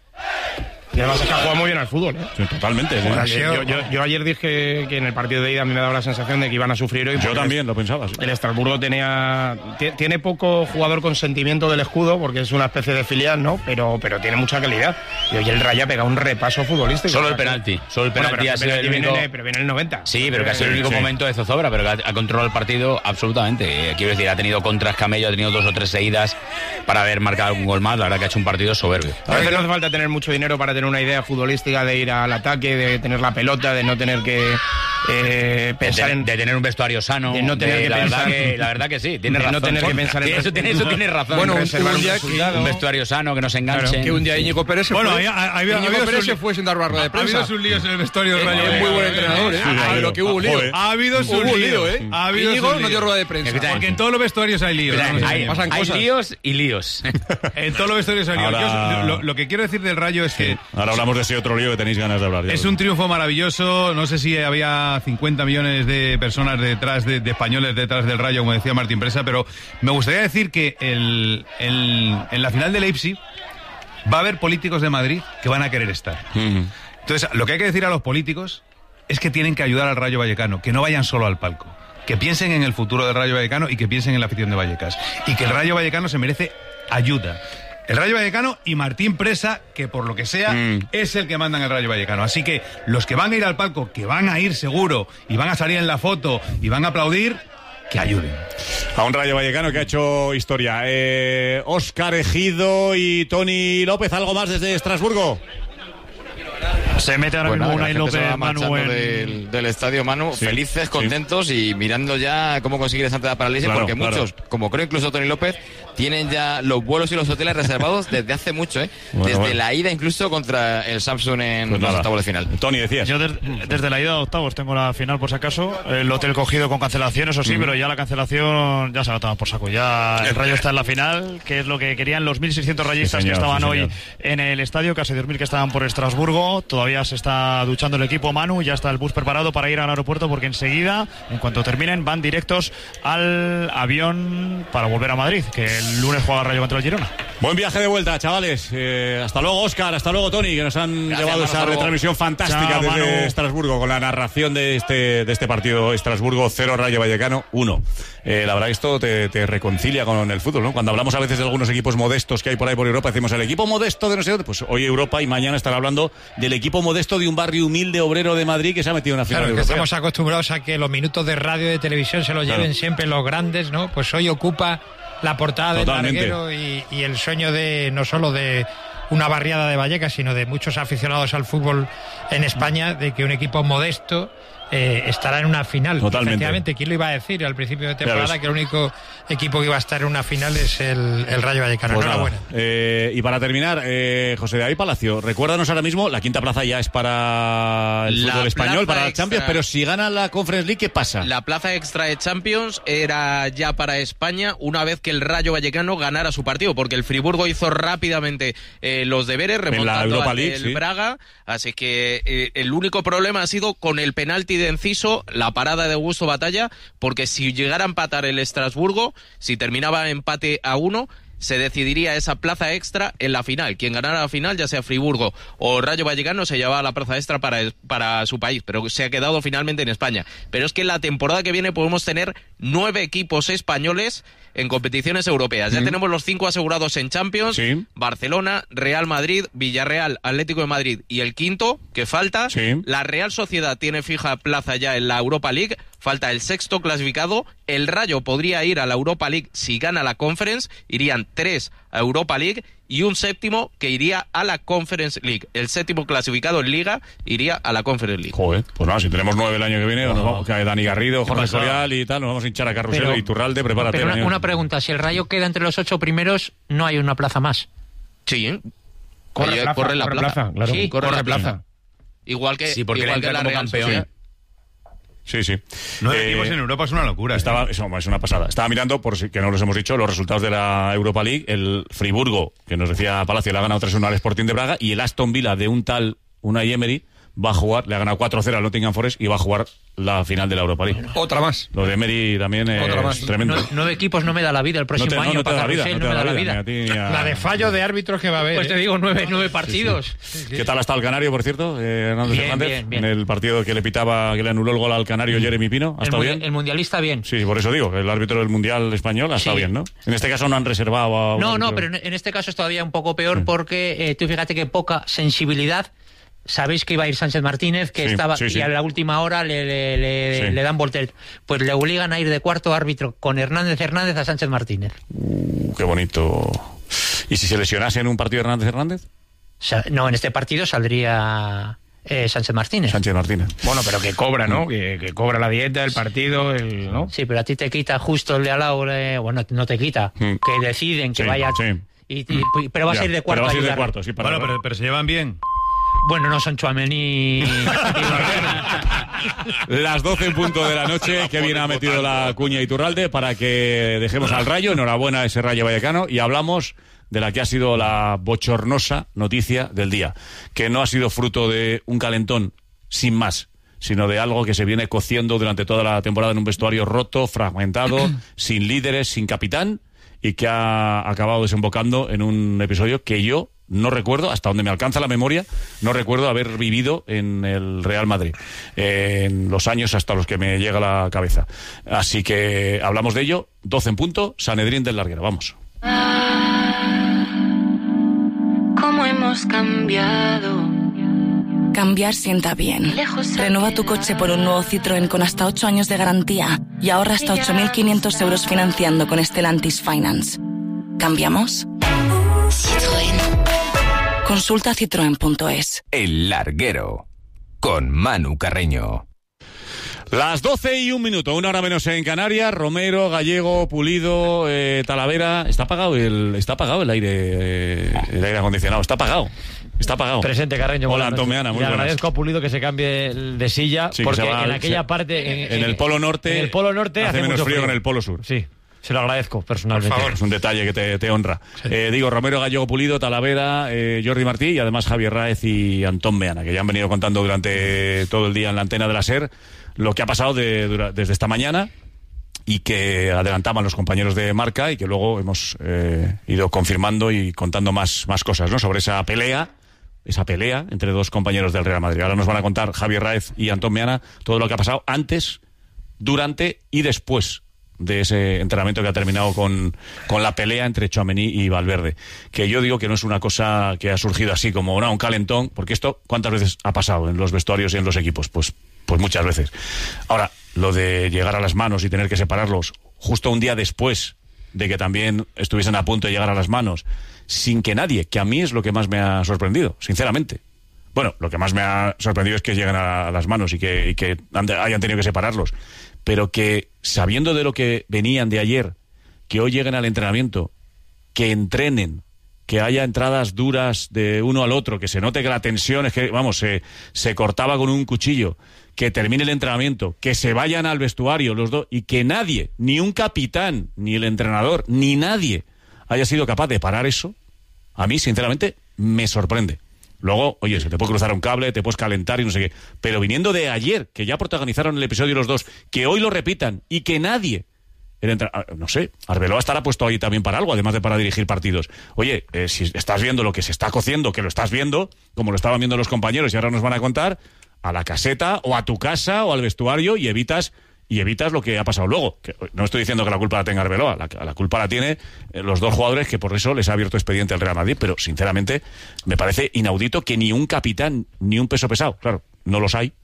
Y además es que ha jugado muy bien al fútbol, ¿eh? Sí, totalmente. Sí. O sea, yo, yo, yo ayer dije que en el partido de ida a mí me daba la sensación de que iban a sufrir hoy. Yo también lo pensaba. Sí. El Estrasburgo tenía tiene poco jugador con sentimiento del escudo, porque es una especie de filial, ¿no? Pero, pero tiene mucha calidad. Y hoy el Rayo ha pegado un repaso futbolístico. Solo el penalti. Solo el penalti bueno, ha sido el único... viene, pero viene el noventa. Sí, pero que ha sido el único sí. momento de zozobra, pero que ha, ha controlado el partido absolutamente. Eh, quiero decir, ha tenido contras Camello, ha tenido dos o tres seguidas para haber marcado un gol más. La verdad que ha hecho un partido soberbio. A veces no hace falta tener mucho dinero para tener una idea futbolística de ir al ataque, de tener la pelota, de no tener que eh, pensar de, en... De tener un vestuario sano. De no tener de, que la, pensar, verdad que, la verdad que sí, tiene de razón. no tener que pensar en... Eso tiene, eso tiene razón. Bueno, un, un, día un, un vestuario sano, que no se enganche. Claro, que un día Íñigo Pérez se bueno, fue. Bueno, ha, ha, ha, Íñigo ha Pérez se fue sin dar una rueda de prensa. Ha habido sus líos en el vestuario del Rayo. Es muy buen entrenador, ¿eh? Pero que hubo lío. Ha habido sus líos, ¿eh? Ha habido Íñigo no dio rueda de prensa. Porque en todos los vestuarios hay líos. Hay líos y líos. En todos los vestuarios hay líos. Lo que quiero decir del Rayo es que... Ahora hablamos de ese otro lío que tenéis ganas de hablar. Es un triunfo maravilloso. No sé si había cincuenta millones de personas detrás, de, de españoles detrás del Rayo, como decía Martín Presa, pero me gustaría decir que el, el, en la final de Leipzig va a haber políticos de Madrid que van a querer estar. Uh-huh. Entonces, lo que hay que decir a los políticos es que tienen que ayudar al Rayo Vallecano, que no vayan solo al palco, que piensen en el futuro del Rayo Vallecano y que piensen en la afición de Vallecas. Y que el Rayo Vallecano se merece ayuda. El Rayo Vallecano y Martín Presa, que por lo que sea, mm. es el que manda en el Rayo Vallecano. Así que los que van a ir al palco, que van a ir seguro, y van a salir en la foto, y van a aplaudir, que ayuden. A un Rayo Vallecano que ha hecho historia. Eh, Óscar Ejido y Tony López, ¿algo más desde Estrasburgo? Se mete ahora Pues mismo nada, Unai la gente se López, va Manu, marchando en... del, del estadio, Manu, Sí, felices, sí. contentos y mirando ya cómo conseguir esa entrada para el Leipzig, Claro, porque claro. muchos, como creo incluso Tony López, tienen ya los vuelos y los hoteles reservados desde hace mucho, ¿eh? Bueno, desde bueno. la ida incluso contra el Samsung en Pues los nada. octavos de final. Tony, decías. Yo des- desde la ida a octavos tengo la final por si acaso. El hotel cogido con cancelación, eso sí, Mm. pero ya la cancelación ya se la toman por saco. Ya el Rayo está en la final, que es lo que querían los mil seiscientos rayistas Sí, señor, que estaban sí, hoy señor. en el estadio, casi dos mil que estaban por Estrasburgo. Todavía se está duchando el equipo, Manu, ya está el bus preparado para ir al aeropuerto porque enseguida, en cuanto terminen, van directos al avión para volver a Madrid, que el lunes juega el Rayo contra el Girona. Buen viaje de vuelta, chavales. Eh, hasta luego, Óscar. Hasta luego, Tony, que nos han Gracias, llevado Manu, esa hasta luego. retransmisión fantástica Chao, desde Manu. Estrasburgo con la narración de este, de este partido Estrasburgo cero, Rayo Vallecano uno. Eh, la verdad, esto te, te reconcilia con el fútbol, ¿no? Cuando hablamos a veces de algunos equipos modestos que hay por ahí por Europa, decimos el equipo modesto de no sé dónde. Pues hoy Europa y mañana estará hablando del equipo modesto de un barrio humilde obrero de Madrid que se ha metido en una final Claro, que europea. estamos acostumbrados a que los minutos de radio y de televisión se los Claro. lleven siempre los grandes, ¿no? Pues hoy ocupa la portada del Totalmente. larguero y, y el sueño de no solo de una barriada de Vallecas, sino de muchos aficionados al fútbol en España, de que un equipo modesto eh, estará en una final. Totalmente. Efectivamente, ¿quién lo iba a decir al principio de Ya temporada? ves. Que el único equipo que iba a estar en una final es el, el Rayo Vallecano. Pues nada. Enhorabuena. Eh, y para terminar, eh, José David Palacio, recuérdanos ahora mismo, la quinta plaza ya es para el La fútbol español, plaza para la extra. Champions, pero si gana la Conference League, ¿qué pasa? La plaza extra de Champions era ya para España una vez que el Rayo Vallecano ganara su partido, porque el Friburgo hizo rápidamente eh, los deberes, remontando Europa al League, del sí. Braga, así que eh, el único problema ha sido con el penalti de Enciso, la parada de Augusto Batalla, porque si llegara a empatar el Estrasburgo, si terminaba empate a uno, se decidiría esa plaza extra en la final. Quien ganara la final, ya sea Friburgo o Rayo Vallecano, se llevaba la plaza extra para, para su país, pero se ha quedado finalmente en España. Pero es que la temporada que viene podemos tener nueve equipos españoles en competiciones europeas. Ya Mm. tenemos los cinco asegurados en Champions, Sí. Barcelona, Real Madrid, Villarreal, Atlético de Madrid y el quinto, que falta, Sí. la Real Sociedad tiene fija plaza ya en la Europa League, falta el sexto clasificado, el Rayo podría ir a la Europa League si gana la Conference, irían tres a Europa League y un séptimo que iría a la Conference League. El séptimo clasificado en Liga iría a la Conference League. Joder, pues nada, si tenemos nueve el año que viene, nos vamos, que Dani Garrido, Jorge pasa? Escorial y tal, nos vamos a hinchar a Carrusel Pero- y Turralde, prepárate. Pero una, Daniel. una pregunta, si el Rayo queda entre los ocho primeros, no hay una plaza más. Sí, ¿eh? Corre Ahí plaza, corre la corre plaza. plaza, claro. Sí, corre, Corre la plaza. plaza. Igual que, Sí, porque igual él que entra la como Real campeón. Sociedad. Sí, sí. Nueve Eh, equipos en Europa es una locura. Estaba, ¿eh? eso, es una pasada. Estaba mirando, por si que no los hemos dicho, los resultados de la Europa League. El Friburgo, que nos decía Palacio, le ha ganado tres uno al Sporting de Braga. Y el Aston Villa de un tal Unai Emery va a jugar, le ha ganado cuatro cero al Nottingham Forest y va a jugar la final de la Europa League. Otra más. Lo de Emery también es Otra más. tremendo. No- nueve equipos no me da la vida el próximo No te- no, año no te para da la vida, Carrusel, no te da la vida, ni a ti ni a- La de fallo de árbitros que va a haber. Pues te ¿eh? digo, nueve, nueve partidos. ¿Qué tal ha estado el Canario, por cierto? Eh, Hernández Bien, Hernández, bien, bien. en el partido que le pitaba, que le anuló el gol al Canario Jeremy Pino. ¿Ha El, estado mundi- bien? el mundialista bien. Sí, por eso digo, el árbitro del Mundial español ha estado Sí. bien, ¿no? En este caso no han reservado a un No, no, árbitro. pero en, en este caso es todavía un poco peor porque eh, tú fíjate que poca sensibilidad. Sabéis que iba a ir Sánchez Martínez, que Sí, estaba sí, sí. y a la última hora le, le, le, Sí. le dan voltereta. Pues le obligan a ir de cuarto árbitro con Hernández Hernández a Sánchez Martínez. Uh, qué bonito. ¿Y si se lesionase en un partido Hernández Hernández? O sea, no, en este partido saldría eh, Sánchez Martínez. Sánchez Martínez. Bueno, pero que cobra, ¿no? Que, que cobra la dieta, el partido, el, ¿no? Sí, pero a ti te quita justo el de al lado, eh, bueno, no te quita, Mm. que deciden que Sí, vaya... sí. Y, y- pero vas Ya, a ir de pero cuarto vas a a ir de ayudar. cuarto, sí, para- Bueno, pero, pero se llevan bien. Bueno, no son Tchouaméni y Las doce en punto de la noche, que bien ha metido la cuña Iturralde para que dejemos al Rayo. Enhorabuena a ese Rayo Vallecano y hablamos de la que ha sido la bochornosa noticia del día, que no ha sido fruto de un calentón sin más, sino de algo que se viene cociendo durante toda la temporada en un vestuario roto, fragmentado, sin líderes, sin capitán, y que ha acabado desembocando en un episodio que yo no recuerdo, hasta donde me alcanza la memoria, no recuerdo haber vivido en el Real Madrid, eh, en los años hasta los que me llega a la cabeza. Así que hablamos de ello, doce en punto, Sanedrín del Larguero, vamos. ¿Cómo hemos cambiado? Cambiar sienta bien. Renueva tu coche por un nuevo Citroën con hasta ocho años de garantía y ahorra hasta ocho mil quinientos euros financiando con Stellantis Finance. ¿Cambiamos? Citroën. Consulta citroen punto es. El Larguero, con Manu Carreño. Las doce y un minuto, una hora menos en Canarias. Romero, Gallego, Pulido, eh, Talavera. Está apagado el, está apagado el aire, eh, el aire acondicionado. Está apagado. Está apagado. Presente, Carreño. Hola, Antón Meana, muy Le buenas. agradezco a Pulido que se cambie de silla, Sí, porque va, en aquella se, parte... En, en el Polo Norte, en el Polo Norte hace, hace menos mucho frío frío que en el Polo Sur. Sí, se lo agradezco personalmente. Por favor. Es un detalle que te, te honra. Sí. Eh, digo, Romero, Gallego, Pulido, Talavera, eh, Jordi Martí y además Javier Ráez y Antón Meana, que ya han venido contando durante todo el día en la antena de la SER lo que ha pasado de, de, desde esta mañana y que adelantaban los compañeros de Marca y que luego hemos eh, ido confirmando y contando más, más cosas, ¿no? Sobre esa pelea, esa pelea entre dos compañeros del Real Madrid. Ahora nos van a contar Javier Ráez y Antón Meana todo lo que ha pasado antes, durante y después de ese entrenamiento que ha terminado con, con la pelea entre Tchouaméni y Valverde. Que yo digo que no es una cosa que ha surgido así como no, un calentón, porque esto ¿cuántas veces ha pasado en los vestuarios y en los equipos? Pues Pues muchas veces. Ahora, lo de llegar a las manos y tener que separarlos justo un día después de que también estuviesen a punto de llegar a las manos, sin que nadie, que a mí es lo que más me ha sorprendido, sinceramente. Bueno, lo que más me ha sorprendido es que lleguen a las manos y que, y que hayan tenido que separarlos. Pero que, sabiendo de lo que venían de ayer, que hoy lleguen al entrenamiento, que entrenen, que haya entradas duras de uno al otro, que se note que la tensión es que, vamos, se, se cortaba con un cuchillo, que termine el entrenamiento, que se vayan al vestuario los dos y que nadie, ni un capitán, ni el entrenador, ni nadie haya sido capaz de parar eso, a mí, sinceramente, me sorprende. Luego, oye, se te puede cruzar un cable, te puedes calentar y no sé qué, pero viniendo de ayer, que ya protagonizaron el episodio los dos, que hoy lo repitan y que nadie... El entra... No sé, Arbeloa estará puesto ahí también para algo, además de para dirigir partidos. Oye, eh, si estás viendo lo que se está cociendo, que lo estás viendo, como lo estaban viendo los compañeros y ahora nos van a contar, a la caseta o a tu casa o al vestuario y evitas y evitas lo que ha pasado luego. Que no estoy diciendo que la culpa la tenga Arbeloa, la, la culpa la tiene eh, los dos jugadores que por eso les ha abierto expediente el Real Madrid, pero sinceramente me parece inaudito que ni un capitán ni un peso pesado, claro, no los hay.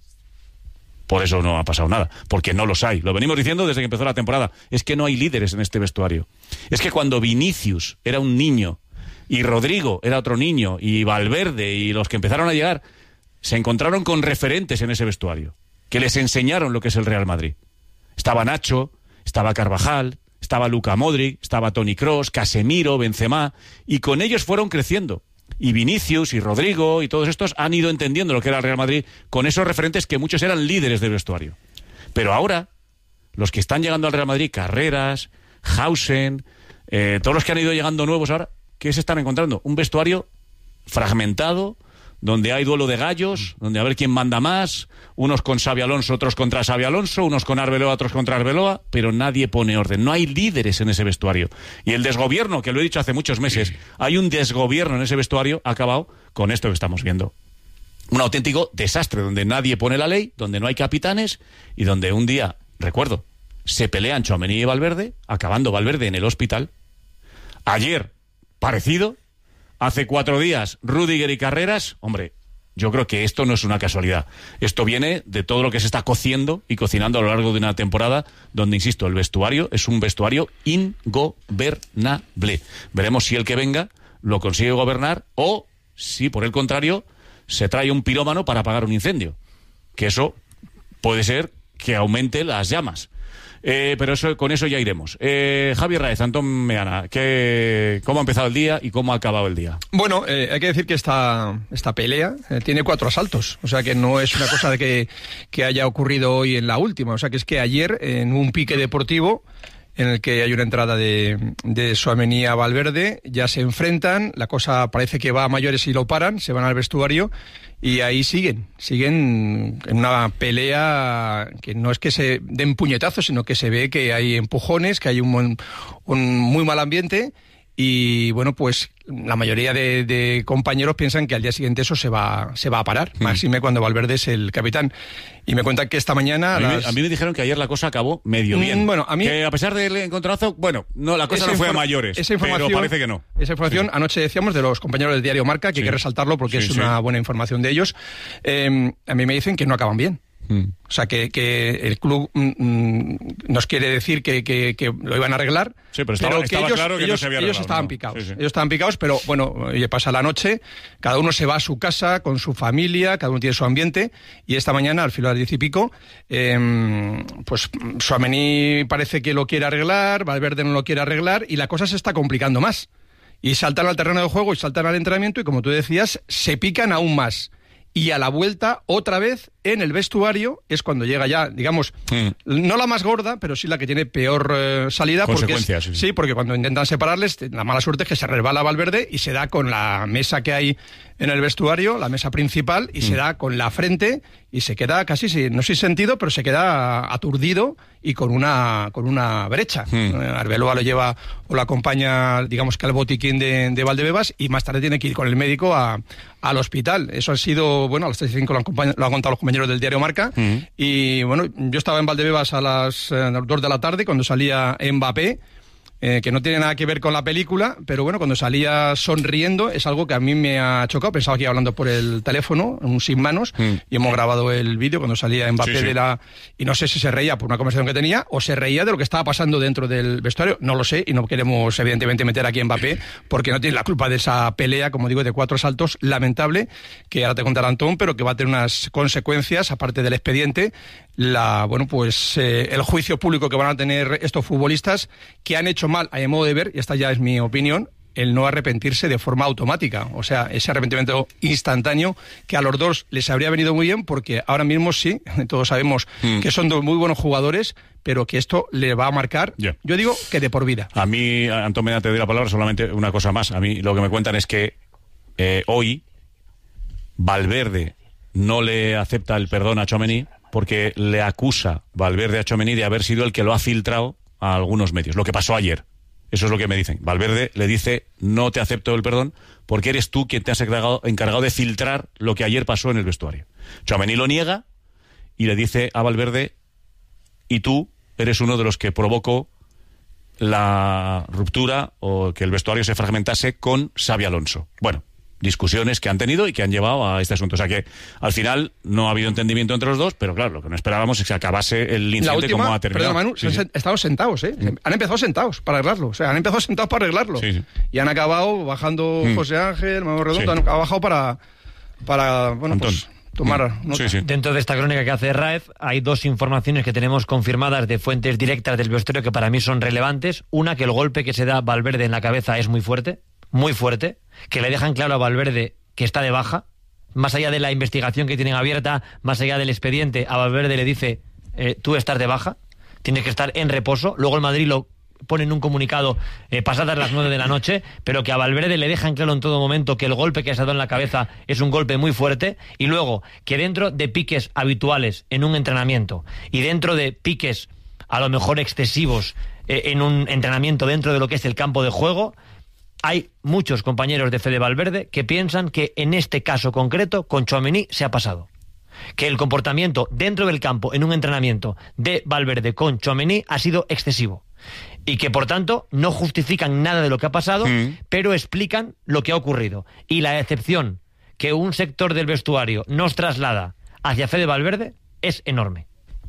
Por eso no ha pasado nada, porque no los hay. Lo venimos diciendo desde que empezó la temporada. Es que no hay líderes en este vestuario. Es que cuando Vinicius era un niño y Rodrigo era otro niño y Valverde y los que empezaron a llegar se encontraron con referentes en ese vestuario que les enseñaron lo que es el Real Madrid. Estaba Nacho, estaba Carvajal, estaba Luka Modric, estaba Toni Kroos, Casemiro, Benzema, y con ellos fueron creciendo. Y Vinicius y Rodrigo y todos estos han ido entendiendo lo que era el Real Madrid con esos referentes que muchos eran líderes del vestuario. Pero ahora, los que están llegando al Real Madrid, Carreras, Hausen, eh, todos los que han ido llegando nuevos ahora, ¿qué se están encontrando? Un vestuario fragmentado, donde hay duelo de gallos, donde a ver quién manda más, unos con Xabi Alonso, otros contra Xabi Alonso, unos con Arbeloa, otros contra Arbeloa, pero nadie pone orden. No hay líderes en ese vestuario. Y el desgobierno, que lo he dicho hace muchos meses, hay un desgobierno en ese vestuario, ha acabado con esto que estamos viendo. Un auténtico desastre, donde nadie pone la ley, donde no hay capitanes y donde un día, recuerdo, se pelean Tchouaméni y Valverde, acabando Valverde en el hospital. Ayer, parecido. Hace cuatro días, Rüdiger y Carreras. Hombre, yo creo que esto no es una casualidad. Esto viene de todo lo que se está cociendo y cocinando a lo largo de una temporada donde, insisto, el vestuario es un vestuario ingobernable. Veremos si el que venga lo consigue gobernar o si, por el contrario, se trae un pirómano para apagar un incendio. Que eso puede ser que aumente las llamas. Eh, pero eso, con eso ya iremos. Eh, Javier Ráez, Antón Meana, ¿qué, ¿cómo ha empezado el día y cómo ha acabado el día? Bueno, eh, hay que decir que esta, esta pelea eh, tiene cuatro asaltos. O sea que no es una cosa de que, que haya ocurrido hoy en la última. O sea que es que ayer, en un pique deportivo, en el que hay una entrada de, de Tchouaméni a Valverde, ya se enfrentan, la cosa parece que va a mayores y lo paran, se van al vestuario y ahí siguen, siguen en una pelea que no es que se den puñetazos, sino que se ve que hay empujones, que hay un, un muy mal ambiente. Y bueno, pues la mayoría de, de compañeros piensan que al día siguiente eso se va, se va a parar, mm. máxime cuando Valverde es el capitán. Y me cuentan que esta mañana... A mí, las... a mí me dijeron que ayer la cosa acabó medio bien. Mm, bueno, a mí... Que a pesar del encontronazo, bueno, no, la cosa no fue a mayores, esa información, pero parece que no. Esa información, sí. Anoche decíamos de los compañeros del diario Marca, que sí. hay que resaltarlo porque sí, es una sí. buena información de ellos. Eh, a mí me dicen que no acaban bien. Mm. O sea, que, que el club mm, nos quiere decir que, que, que lo iban a arreglar, sí, pero, estaba, pero estaba que ellos, claro que ellos, no se había ellos arreglado, estaban ¿no? picados. Sí, sí. Ellos estaban picados, pero bueno, oye, pasa la noche, cada uno se va a su casa con su familia, cada uno tiene su ambiente, y esta mañana, al filo de las diez y pico, eh, pues Tchouaméni parece que lo quiere arreglar, Valverde no lo quiere arreglar, y la cosa se está complicando más. Y saltan al terreno de juego y saltan al entrenamiento, y como tú decías, se pican aún más. Y a la vuelta, otra vez, en el vestuario, es cuando llega ya, digamos, mm. no la más gorda, pero sí la que tiene peor eh, salida. Consecuencias, porque es, sí, sí. sí, porque cuando intentan separarles, la mala suerte es que se resbala Valverde y se da con la mesa que hay en el vestuario, la mesa principal, y mm. se da con la frente y se queda casi, no sin sentido, pero se queda aturdido y con una con una brecha. Mm. Arbeloa lo lleva o lo acompaña, digamos que al botiquín de, de Valdebebas, y más tarde tiene que ir con el médico a, al hospital. Eso ha sido, bueno, a las tres y cinco lo han, lo han contado los compañeros del diario Marca. Mm. Y bueno, yo estaba en Valdebebas a las eh, dos de la tarde cuando salía Mbappé, eh, que no tiene nada que ver con la película, pero bueno, cuando salía sonriendo es algo que a mí me ha chocado. Pensaba que iba hablando por el teléfono, un sin manos, mm. y hemos grabado el vídeo cuando salía Mbappé sí, sí. de la... Y no sé si se reía por una conversación que tenía o se reía de lo que estaba pasando dentro del vestuario. No lo sé, y no queremos evidentemente meter aquí a Mbappé porque no tiene la culpa de esa pelea, como digo, de cuatro saltos, lamentable, que ahora te contará Antón, pero que va a tener unas consecuencias, aparte del expediente, la bueno pues eh, el juicio público que van a tener estos futbolistas que han hecho mal, a mi modo de ver, y esta ya es mi opinión, el no arrepentirse de forma automática. O sea, ese arrepentimiento instantáneo que a los dos les habría venido muy bien, porque ahora mismo sí, todos sabemos mm. que son dos muy buenos jugadores, pero que esto le va a marcar, yeah. yo digo que de por vida. A mí, Antón, me te doy la palabra, solamente una cosa más. A mí lo que me cuentan es que eh, hoy Valverde no le acepta el perdón a Tchouaméni porque le acusa Valverde a Tchouaméni de haber sido el que lo ha filtrado a algunos medios. Lo que pasó ayer. Eso es lo que me dicen. Valverde le dice, no te acepto el perdón porque eres tú quien te has encargado, encargado de filtrar lo que ayer pasó en el vestuario. Tchouaméni lo niega y le dice a Valverde, y tú eres uno de los que provocó la ruptura o que el vestuario se fragmentase con Xabi Alonso. Bueno, discusiones que han tenido y que han llevado a este asunto. O sea que al final no ha habido entendimiento entre los dos, pero claro, lo que no esperábamos es que acabase el incidente como ha terminado. Perdón, Manu, sí, sí. Estamos sentados, ¿eh? Sí. Han empezado sentados para arreglarlo. O sea, han empezado sentados para arreglarlo. Sí, sí. Y han acabado bajando mm. José Ángel, Manuel Redondo, sí. han bajado para, para bueno, Antón. pues tomar nota. Sí, sí. Dentro de esta crónica que hace Raez hay dos informaciones que tenemos confirmadas de fuentes directas del vestuario que para mí son relevantes. Una, que el golpe que se da Valverde en la cabeza es muy fuerte, muy fuerte, que le dejan claro a Valverde que está de baja, más allá de la investigación que tienen abierta, más allá del expediente, a Valverde le dice, eh, tú estás de baja, tienes que estar en reposo. Luego el Madrid lo pone en un comunicado eh, pasadas las nueve de la noche, pero que a Valverde le dejan claro en todo momento que el golpe que se ha dado en la cabeza es un golpe muy fuerte, y luego que dentro de piques habituales en un entrenamiento y dentro de piques a lo mejor excesivos eh, en un entrenamiento dentro de lo que es el campo de juego, hay muchos compañeros de Fede Valverde que piensan que en este caso concreto con Tchouaméni se ha pasado. Que el comportamiento dentro del campo en un entrenamiento de Valverde con Tchouaméni ha sido excesivo. Y que por tanto no justifican nada de lo que ha pasado, mm. pero explican lo que ha ocurrido. Y la decepción que un sector del vestuario nos traslada hacia Fede Valverde es enorme.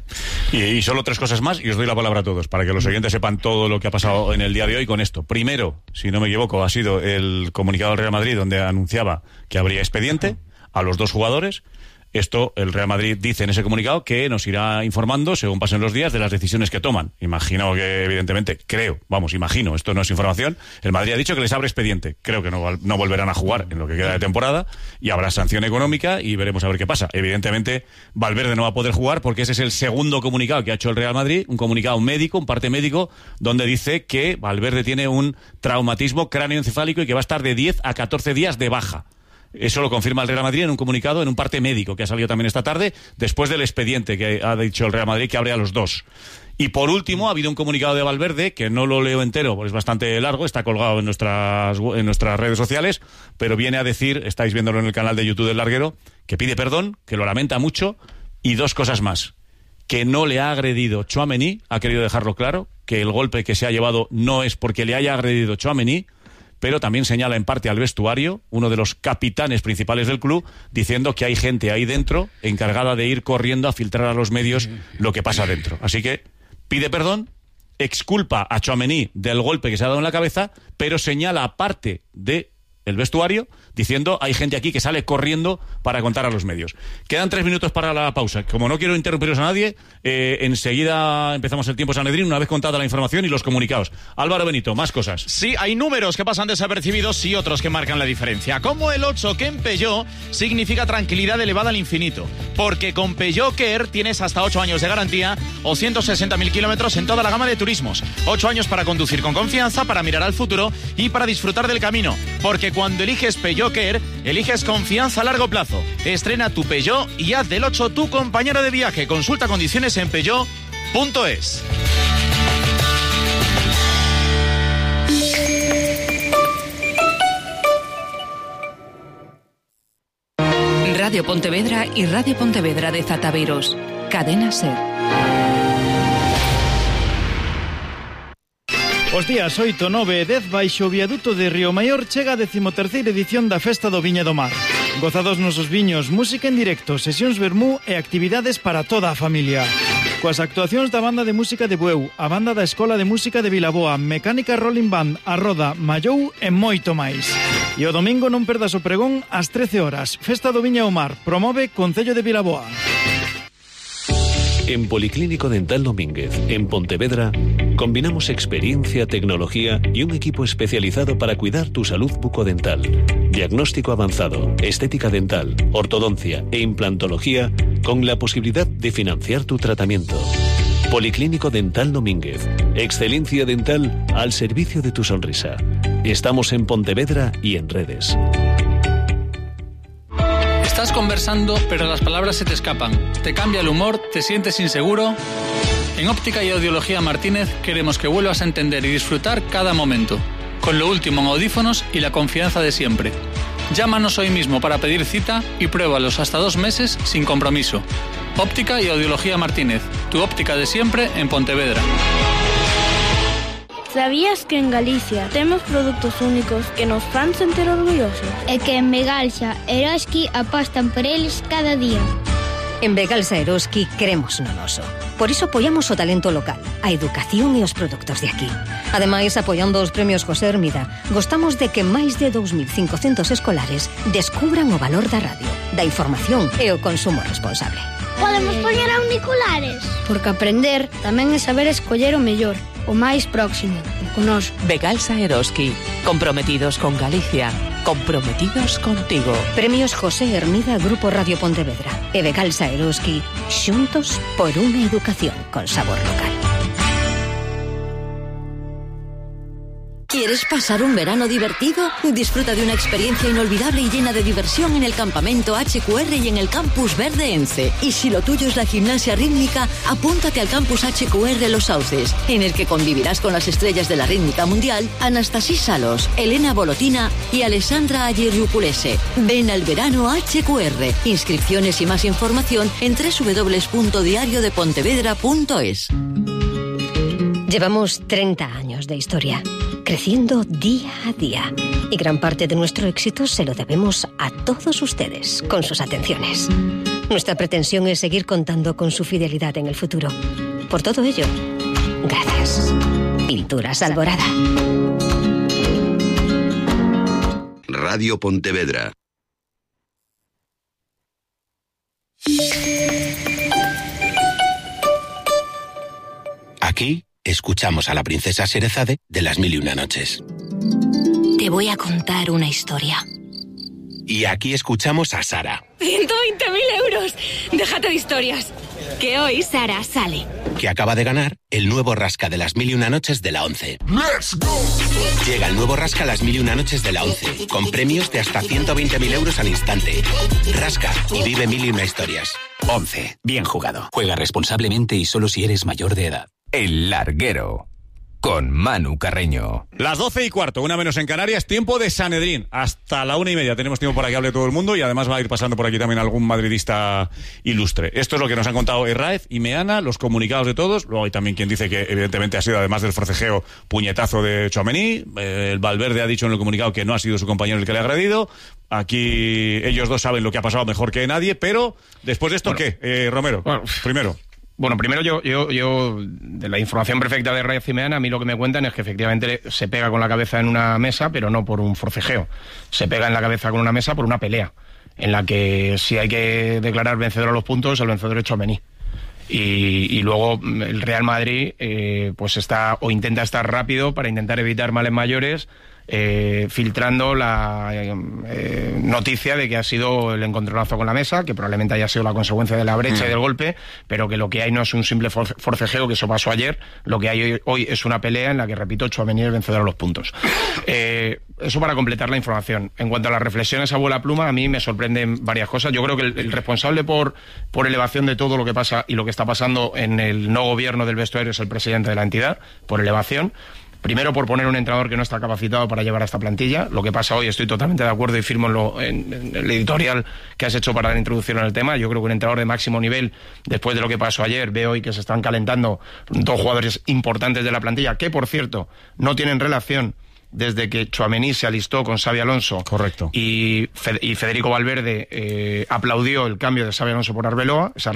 Y, y solo tres cosas más y os doy la palabra a todos para que los oyentes sepan todo lo que ha pasado en el día de hoy con esto. Primero, si no me equivoco, ha sido el comunicado del Real Madrid donde anunciaba que habría expediente a los dos jugadores. Esto, el Real Madrid dice en ese comunicado que nos irá informando, según pasen los días, de las decisiones que toman. Imagino que, evidentemente, creo, vamos, imagino, esto no es información, el Madrid ha dicho que les abre expediente. Creo que no, no volverán a jugar en lo que queda de temporada y habrá sanción económica y veremos a ver qué pasa. Evidentemente, Valverde no va a poder jugar porque ese es el segundo comunicado que ha hecho el Real Madrid, un comunicado médico, un parte médico, donde dice que Valverde tiene un traumatismo cráneoencefálico y que va a estar de diez a catorce días de baja. Eso lo confirma el Real Madrid en un comunicado, en un parte médico que ha salido también esta tarde, después del expediente que ha dicho el Real Madrid que abre a los dos. Y por último, ha habido un comunicado de Valverde, que no lo leo entero, porque es bastante largo, está colgado en nuestras, en nuestras redes sociales, pero viene a decir, estáis viéndolo en el canal de YouTube del Larguero, que pide perdón, que lo lamenta mucho, y dos cosas más. Que no le ha agredido Tchouaméni, ha querido dejarlo claro, que el golpe que se ha llevado no es porque le haya agredido Tchouaméni, pero también señala en parte al vestuario, uno de los capitanes principales del club, diciendo que hay gente ahí dentro encargada de ir corriendo a filtrar a los medios lo que pasa dentro. Así que pide perdón, exculpa a Tchouaméni del golpe que se ha dado en la cabeza, pero señala aparte de el vestuario, diciendo hay gente aquí que sale corriendo para contar a los medios. Quedan tres minutos para la pausa. Como no quiero interrumpiros a nadie, eh, enseguida empezamos el tiempo Sanedrín, una vez contada la información y los comunicados. Álvaro Benito, más cosas. Sí, hay números que pasan desapercibidos y otros que marcan la diferencia. Como el ocho, que en Peugeot significa tranquilidad elevada al infinito. Porque con Peugeot Care tienes hasta ocho años de garantía o ciento sesenta mil kilómetros en toda la gama de turismos. ocho años para conducir con confianza, para mirar al futuro y para disfrutar del camino. Porque cuando eliges Peugeot Care, eliges confianza a largo plazo. Estrena tu Peugeot y haz del ocho tu compañero de viaje. Consulta condiciones en peugeot punto es. Radio Pontevedra y Radio Pontevedra de Zataviros. Cadena SER. Os días oito, nove e dez baixo o viaduto de Río Maior chega a decimoterceira edición da Festa do Viña do Mar. Gozados nosos viños, música en directo, sesións vermú e actividades para toda a familia. Coas actuacións da banda de música de Bueu, a banda da Escola de Música de Vilaboa, Mecánica Rolling Band, a Roda, Mallou e moito máis. E o domingo non perdas o pregón ás trece horas. Festa do Viña ao Mar, promove Concello de Vilaboa. En Policlínico Dental Domínguez, en Pontevedra, combinamos experiencia, tecnología y un equipo especializado para cuidar tu salud bucodental. Diagnóstico avanzado, estética dental, ortodoncia e implantología con la posibilidad de financiar tu tratamiento. Policlínico Dental Domínguez, excelencia dental al servicio de tu sonrisa. Estamos en Pontevedra y en redes. Estás conversando, pero las palabras se te escapan. Te cambia el humor, te sientes inseguro. En Óptica y Audiología Martínez queremos que vuelvas a entender y disfrutar cada momento, con lo último en audífonos y la confianza de siempre. Llámanos hoy mismo para pedir cita y pruébalos hasta dos meses sin compromiso. Óptica y Audiología Martínez, tu óptica de siempre en Pontevedra. Sabías que en Galicia temos produtos únicos que nos fan sentir orgullosos? E que en Begalsa Eroski apostan por eles cada día. En Begalsa Eroski queremos no noso. Por iso apoiamos o talento local, a educación e os produtos de aquí. Ademais, apoiando os premios José Hermida, gostamos de que máis de dous mil cincocentos escolares descubran o valor da radio, da información e o consumo responsable. Podemos poñer auriculares? Porque aprender tamén é saber escoller o mellor, o máis próximo, o conosco. Begalsa Eroski, comprometidos con Galicia, comprometidos contigo. Premios José Hermida Grupo Radio Pontevedra e Begalsa Eroski, xuntos por unha educación con sabor local. ¿Quieres pasar un verano divertido? Disfruta de una experiencia inolvidable y llena de diversión en el campamento H Q R y en el Campus Verde Ence. Y si lo tuyo es la gimnasia rítmica, apúntate al Campus H Q R Los Sauces, en el que convivirás con las estrellas de la rítmica mundial, Anastasia Salos, Elena Bolotina y Alessandra Ayeriupulese. Ven al verano H Q R. Inscripciones y más información en doble u doble u doble u punto diario de pontevedra punto es. Llevamos treinta años de historia, creciendo día a día. Y gran parte de nuestro éxito se lo debemos a todos ustedes, con sus atenciones. Nuestra pretensión es seguir contando con su fidelidad en el futuro. Por todo ello, gracias. Pinturas Alborada. Radio Pontevedra. Aquí escuchamos a la princesa Sherezade de Las Mil y Una Noches. Te voy a contar una historia. Y aquí escuchamos a Sara, ciento veinte mil euros. Déjate de historias. Que hoy Sara sale. que acaba de ganar el nuevo Rasca de Las Mil y Una Noches de la ONCE. ¡Let's go! Llega el nuevo Rasca Las Mil y Una Noches de la ONCE, con premios de hasta ciento veinte mil euros al instante. Rasca y vive mil y una historias. ONCE. Bien jugado. Juega responsablemente y solo si eres mayor de edad. El Larguero. con Manu Carreño. Las doce y cuarto, una menos en Canarias, tiempo de Sanedrín. Hasta la una y media tenemos tiempo para que hable todo el mundo y además va a ir pasando por aquí también algún madridista ilustre. Esto es lo que nos han contado Herráez y Meana, los comunicados de todos. Luego hay también quien dice que evidentemente ha sido, además del forcejeo, puñetazo de Tchouaméni. Eh, el Valverde ha dicho en el comunicado que no ha sido su compañero el que le ha agredido. Aquí ellos dos saben lo que ha pasado mejor que nadie, pero después de esto, bueno, ¿qué? Eh, Romero, bueno, primero. Bueno, primero yo, yo, yo, de la información perfecta de Herráez y Meana, a mí lo que me cuentan es que efectivamente se pega con la cabeza en una mesa, pero no por un forcejeo. Se pega en la cabeza con una mesa por una pelea, en la que si hay que declarar vencedor a los puntos, el vencedor es Tchouaméni. Y, y luego el Real Madrid eh, pues está o intenta estar rápido para intentar evitar males mayores, Eh, filtrando la eh, noticia de que ha sido el encontronazo con la mesa, que probablemente haya sido la consecuencia de la brecha mm. y del golpe, pero que lo que hay no es un simple forcejeo, que eso pasó ayer. Lo que hay hoy, hoy es una pelea en la que, repito, Tchouaméni es el vencedor a los puntos. Eh, eso para completar la información. En cuanto a las reflexiones a vuela pluma, a mí me sorprenden varias cosas. Yo creo que el, el responsable por, por elevación de todo lo que pasa y lo que está pasando en el no gobierno del vestuario es el presidente de la entidad, por elevación. Primero, por poner un entrenador que no está capacitado para llevar a esta plantilla. Lo que pasa hoy, estoy totalmente de acuerdo y firmo en, lo, en, en el editorial que has hecho para dar introducción en el tema. Yo creo que un entrenador de máximo nivel, después de lo que pasó ayer, veo hoy que se están calentando dos jugadores importantes de la plantilla, que por cierto, no tienen relación desde que Tchouaméni se alistó con Xabi Alonso. Correcto. Y, Fe, y Federico Valverde eh, aplaudió el cambio de Xabi Alonso por Arbeloa. Esa